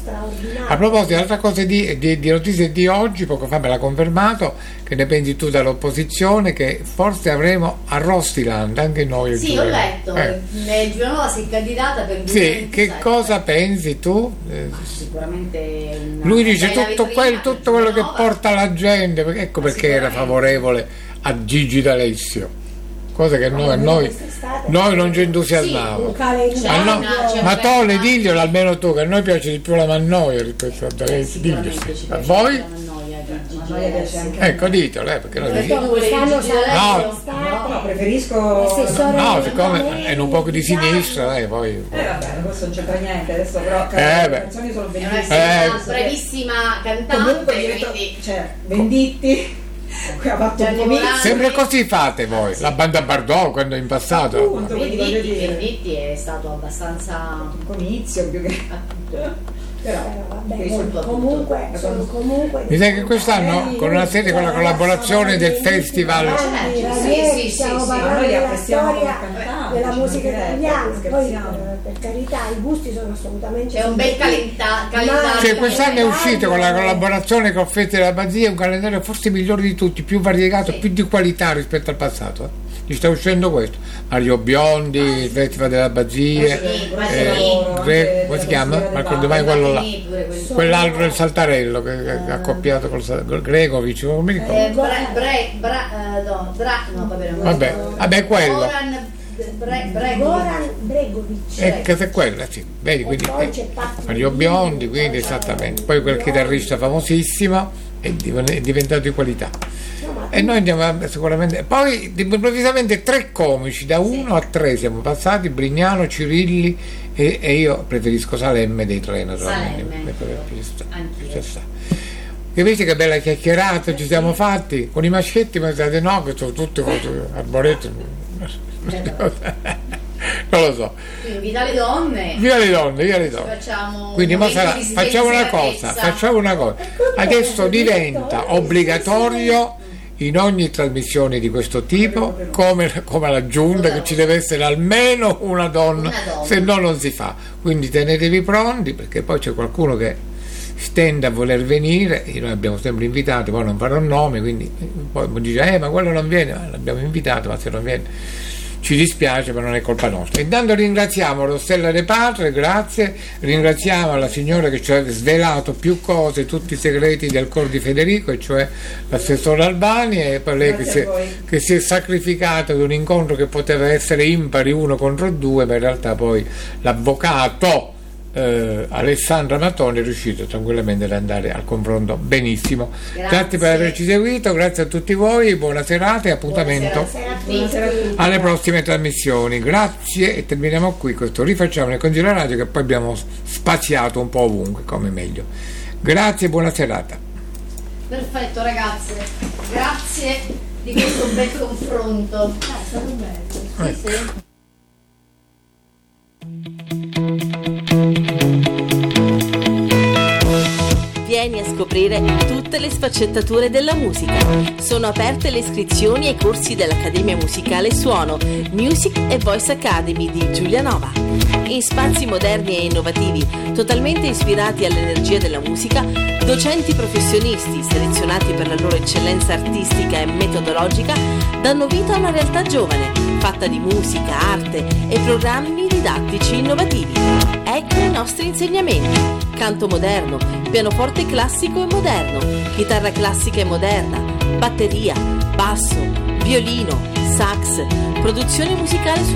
A proposito, altra cosa di, di, di notizie di oggi, poco fa me l'ha confermato, che ne pensi tu dall'opposizione, che forse avremo a Rostiland, anche noi. Sì, ho letto, Eh. eh. Giulianova si è candidata per il Sì, duemilaventisette. che cosa pensi tu? Eh, Ma sicuramente una Lui dice bella tutto, vetrina quel, tutto quello che Giulianova. porta la gente, perché- ecco Ma perché era sicuramente. favorevole a Gigi D'Alessio, cosa che noi, a noi, noi non ci entusiasmiamo. Un calendario. Ma, no, una- c'è ma una tolle, bella- diglielo almeno tu, che a noi piace di più la Mannoia rispetto a Eh, D'Alessio. sicuramente Diglielo. ci A piace voi? la Mannoia di Gigi Ma noi piace D'Alessio. anche- Ecco, ditelo, eh, perché noi Perché diciamo. tu volevi Quest'anno Gigi sarà D'Alessio? estate. No, preferisco L'assessore No, siccome Mannoia, è un po' di sinistra, eh, poi. Eh vabbè, questo non c'entra niente, adesso però Eh, le beh. canzoni sono È una, bellissime. Eh, una bravissima cantante, Comunque divento- quindi cioè, Venditti, qui ha fatto un Gianni comizio. Morandi. Sempre così fate voi, la banda Bardot quando in passato. Appunto, quindi voglio Venditti, dire, Venditti è stato abbastanza un comizio più che appunto, però Però vabbè, quindi molto comunque sono comunque Mi sa che quest'anno con una serie con la collaborazione del festival. Certo, sì, Ranieri, sì, stiamo sì, sì, parlando noi li della apprezziamo storia come cantanti, della ci musica mancherebbe, italiana, poi scherziamo. eh, per carità i gusti sono assolutamente c'è un bel soggettivi. calenta- calendario. Cioè, quest'anno è uscito con la collaborazione con Feste della Basia un calendario forse migliore di tutti, più variegato, Sì. più di qualità rispetto al passato. Eh. Gli sta uscendo questo. Mario Biondi, il Festival della Basia, Sì, eh, Gre- come si chiama? Ma ricordo mai quello là. Quell'altro del Saltarello che, che ha accoppiato col, Sa- col Gregovic, non mi ricordo. Eh, Bre, Bre, Bra, eh, no, Dra, no, vabbè, non Vabbè, ricordo. vabbè, quello. Goran Bre, Bre, Goran Bregovic. Eh, che è quella, sì. Vedi, quindi E poi eh, c'è Patti Mario Biondi, Biondi, quindi poi c'è esattamente. Poi quel chitarrista famosissimo è div- è diventato di qualità. No, ma E noi andiamo a- sicuramente. Poi improvvisamente tre comici, da uno a tre siamo passati, Brignano, Cirilli e, e io preferisco Salemme dei tre naturalmente. Salemme, Mi pare più sta- anch'io. ci sta. E vedi che bella chiacchierata ci siamo fatti con i maschietti, ma state no, che sono tutti con arboretti. Non lo so. Quindi invita le donne, Via le donne, via le ci donne. facciamo Quindi un mo momento sarà- di facciamo una cosa, spensieratezza. facciamo una cosa. Adesso diventa obbligatorio in ogni trasmissione di questo tipo, come, come la giunta, che ci deve essere almeno una donna, Una donna. se no non si fa. Quindi tenetevi pronti, perché poi c'è qualcuno che stende a voler venire, e noi abbiamo sempre invitato, poi non farò nome, quindi poi mi dice, eh ma quello non viene, ma l'abbiamo invitato, ma se non viene. ci dispiace, ma non è colpa nostra. Intanto ringraziamo Rossella De Patre, grazie, ringraziamo la signora che ci ha svelato più cose, tutti i segreti del coro di Federico, e cioè l'assessore Albani, e per lei che si, è, che si è sacrificata ad un incontro che poteva essere impari uno contro due, ma in realtà poi l'avvocato Eh, Alessandra Mattoni è riuscito tranquillamente ad andare al confronto benissimo. Grazie, grazie per averci seguito, grazie a tutti voi, buona serata e appuntamento Buonasera. alle prossime trasmissioni. Grazie, e terminiamo qui questo Rifacciamo le Consigli della Radio, che poi abbiamo spaziato un po' ovunque come meglio. Grazie e buona serata. Perfetto ragazze, grazie di questo bel confronto. Ah, è stato bello. Sì, sì. Vieni a scoprire tutte le sfaccettature della musica. Sono aperte le iscrizioni ai corsi dell'Accademia Musicale Suono, Music e Voice Academy di Giulianova. In spazi moderni e innovativi, totalmente ispirati all'energia della musica, docenti professionisti selezionati per la loro eccellenza artistica e metodologica danno vita a una realtà giovane, fatta di musica, arte e programmi didattici innovativi. Ecco i nostri insegnamenti: canto moderno, pianoforte classico e moderno, chitarra classica e moderna, batteria, basso, violino, sax, produzione musicale su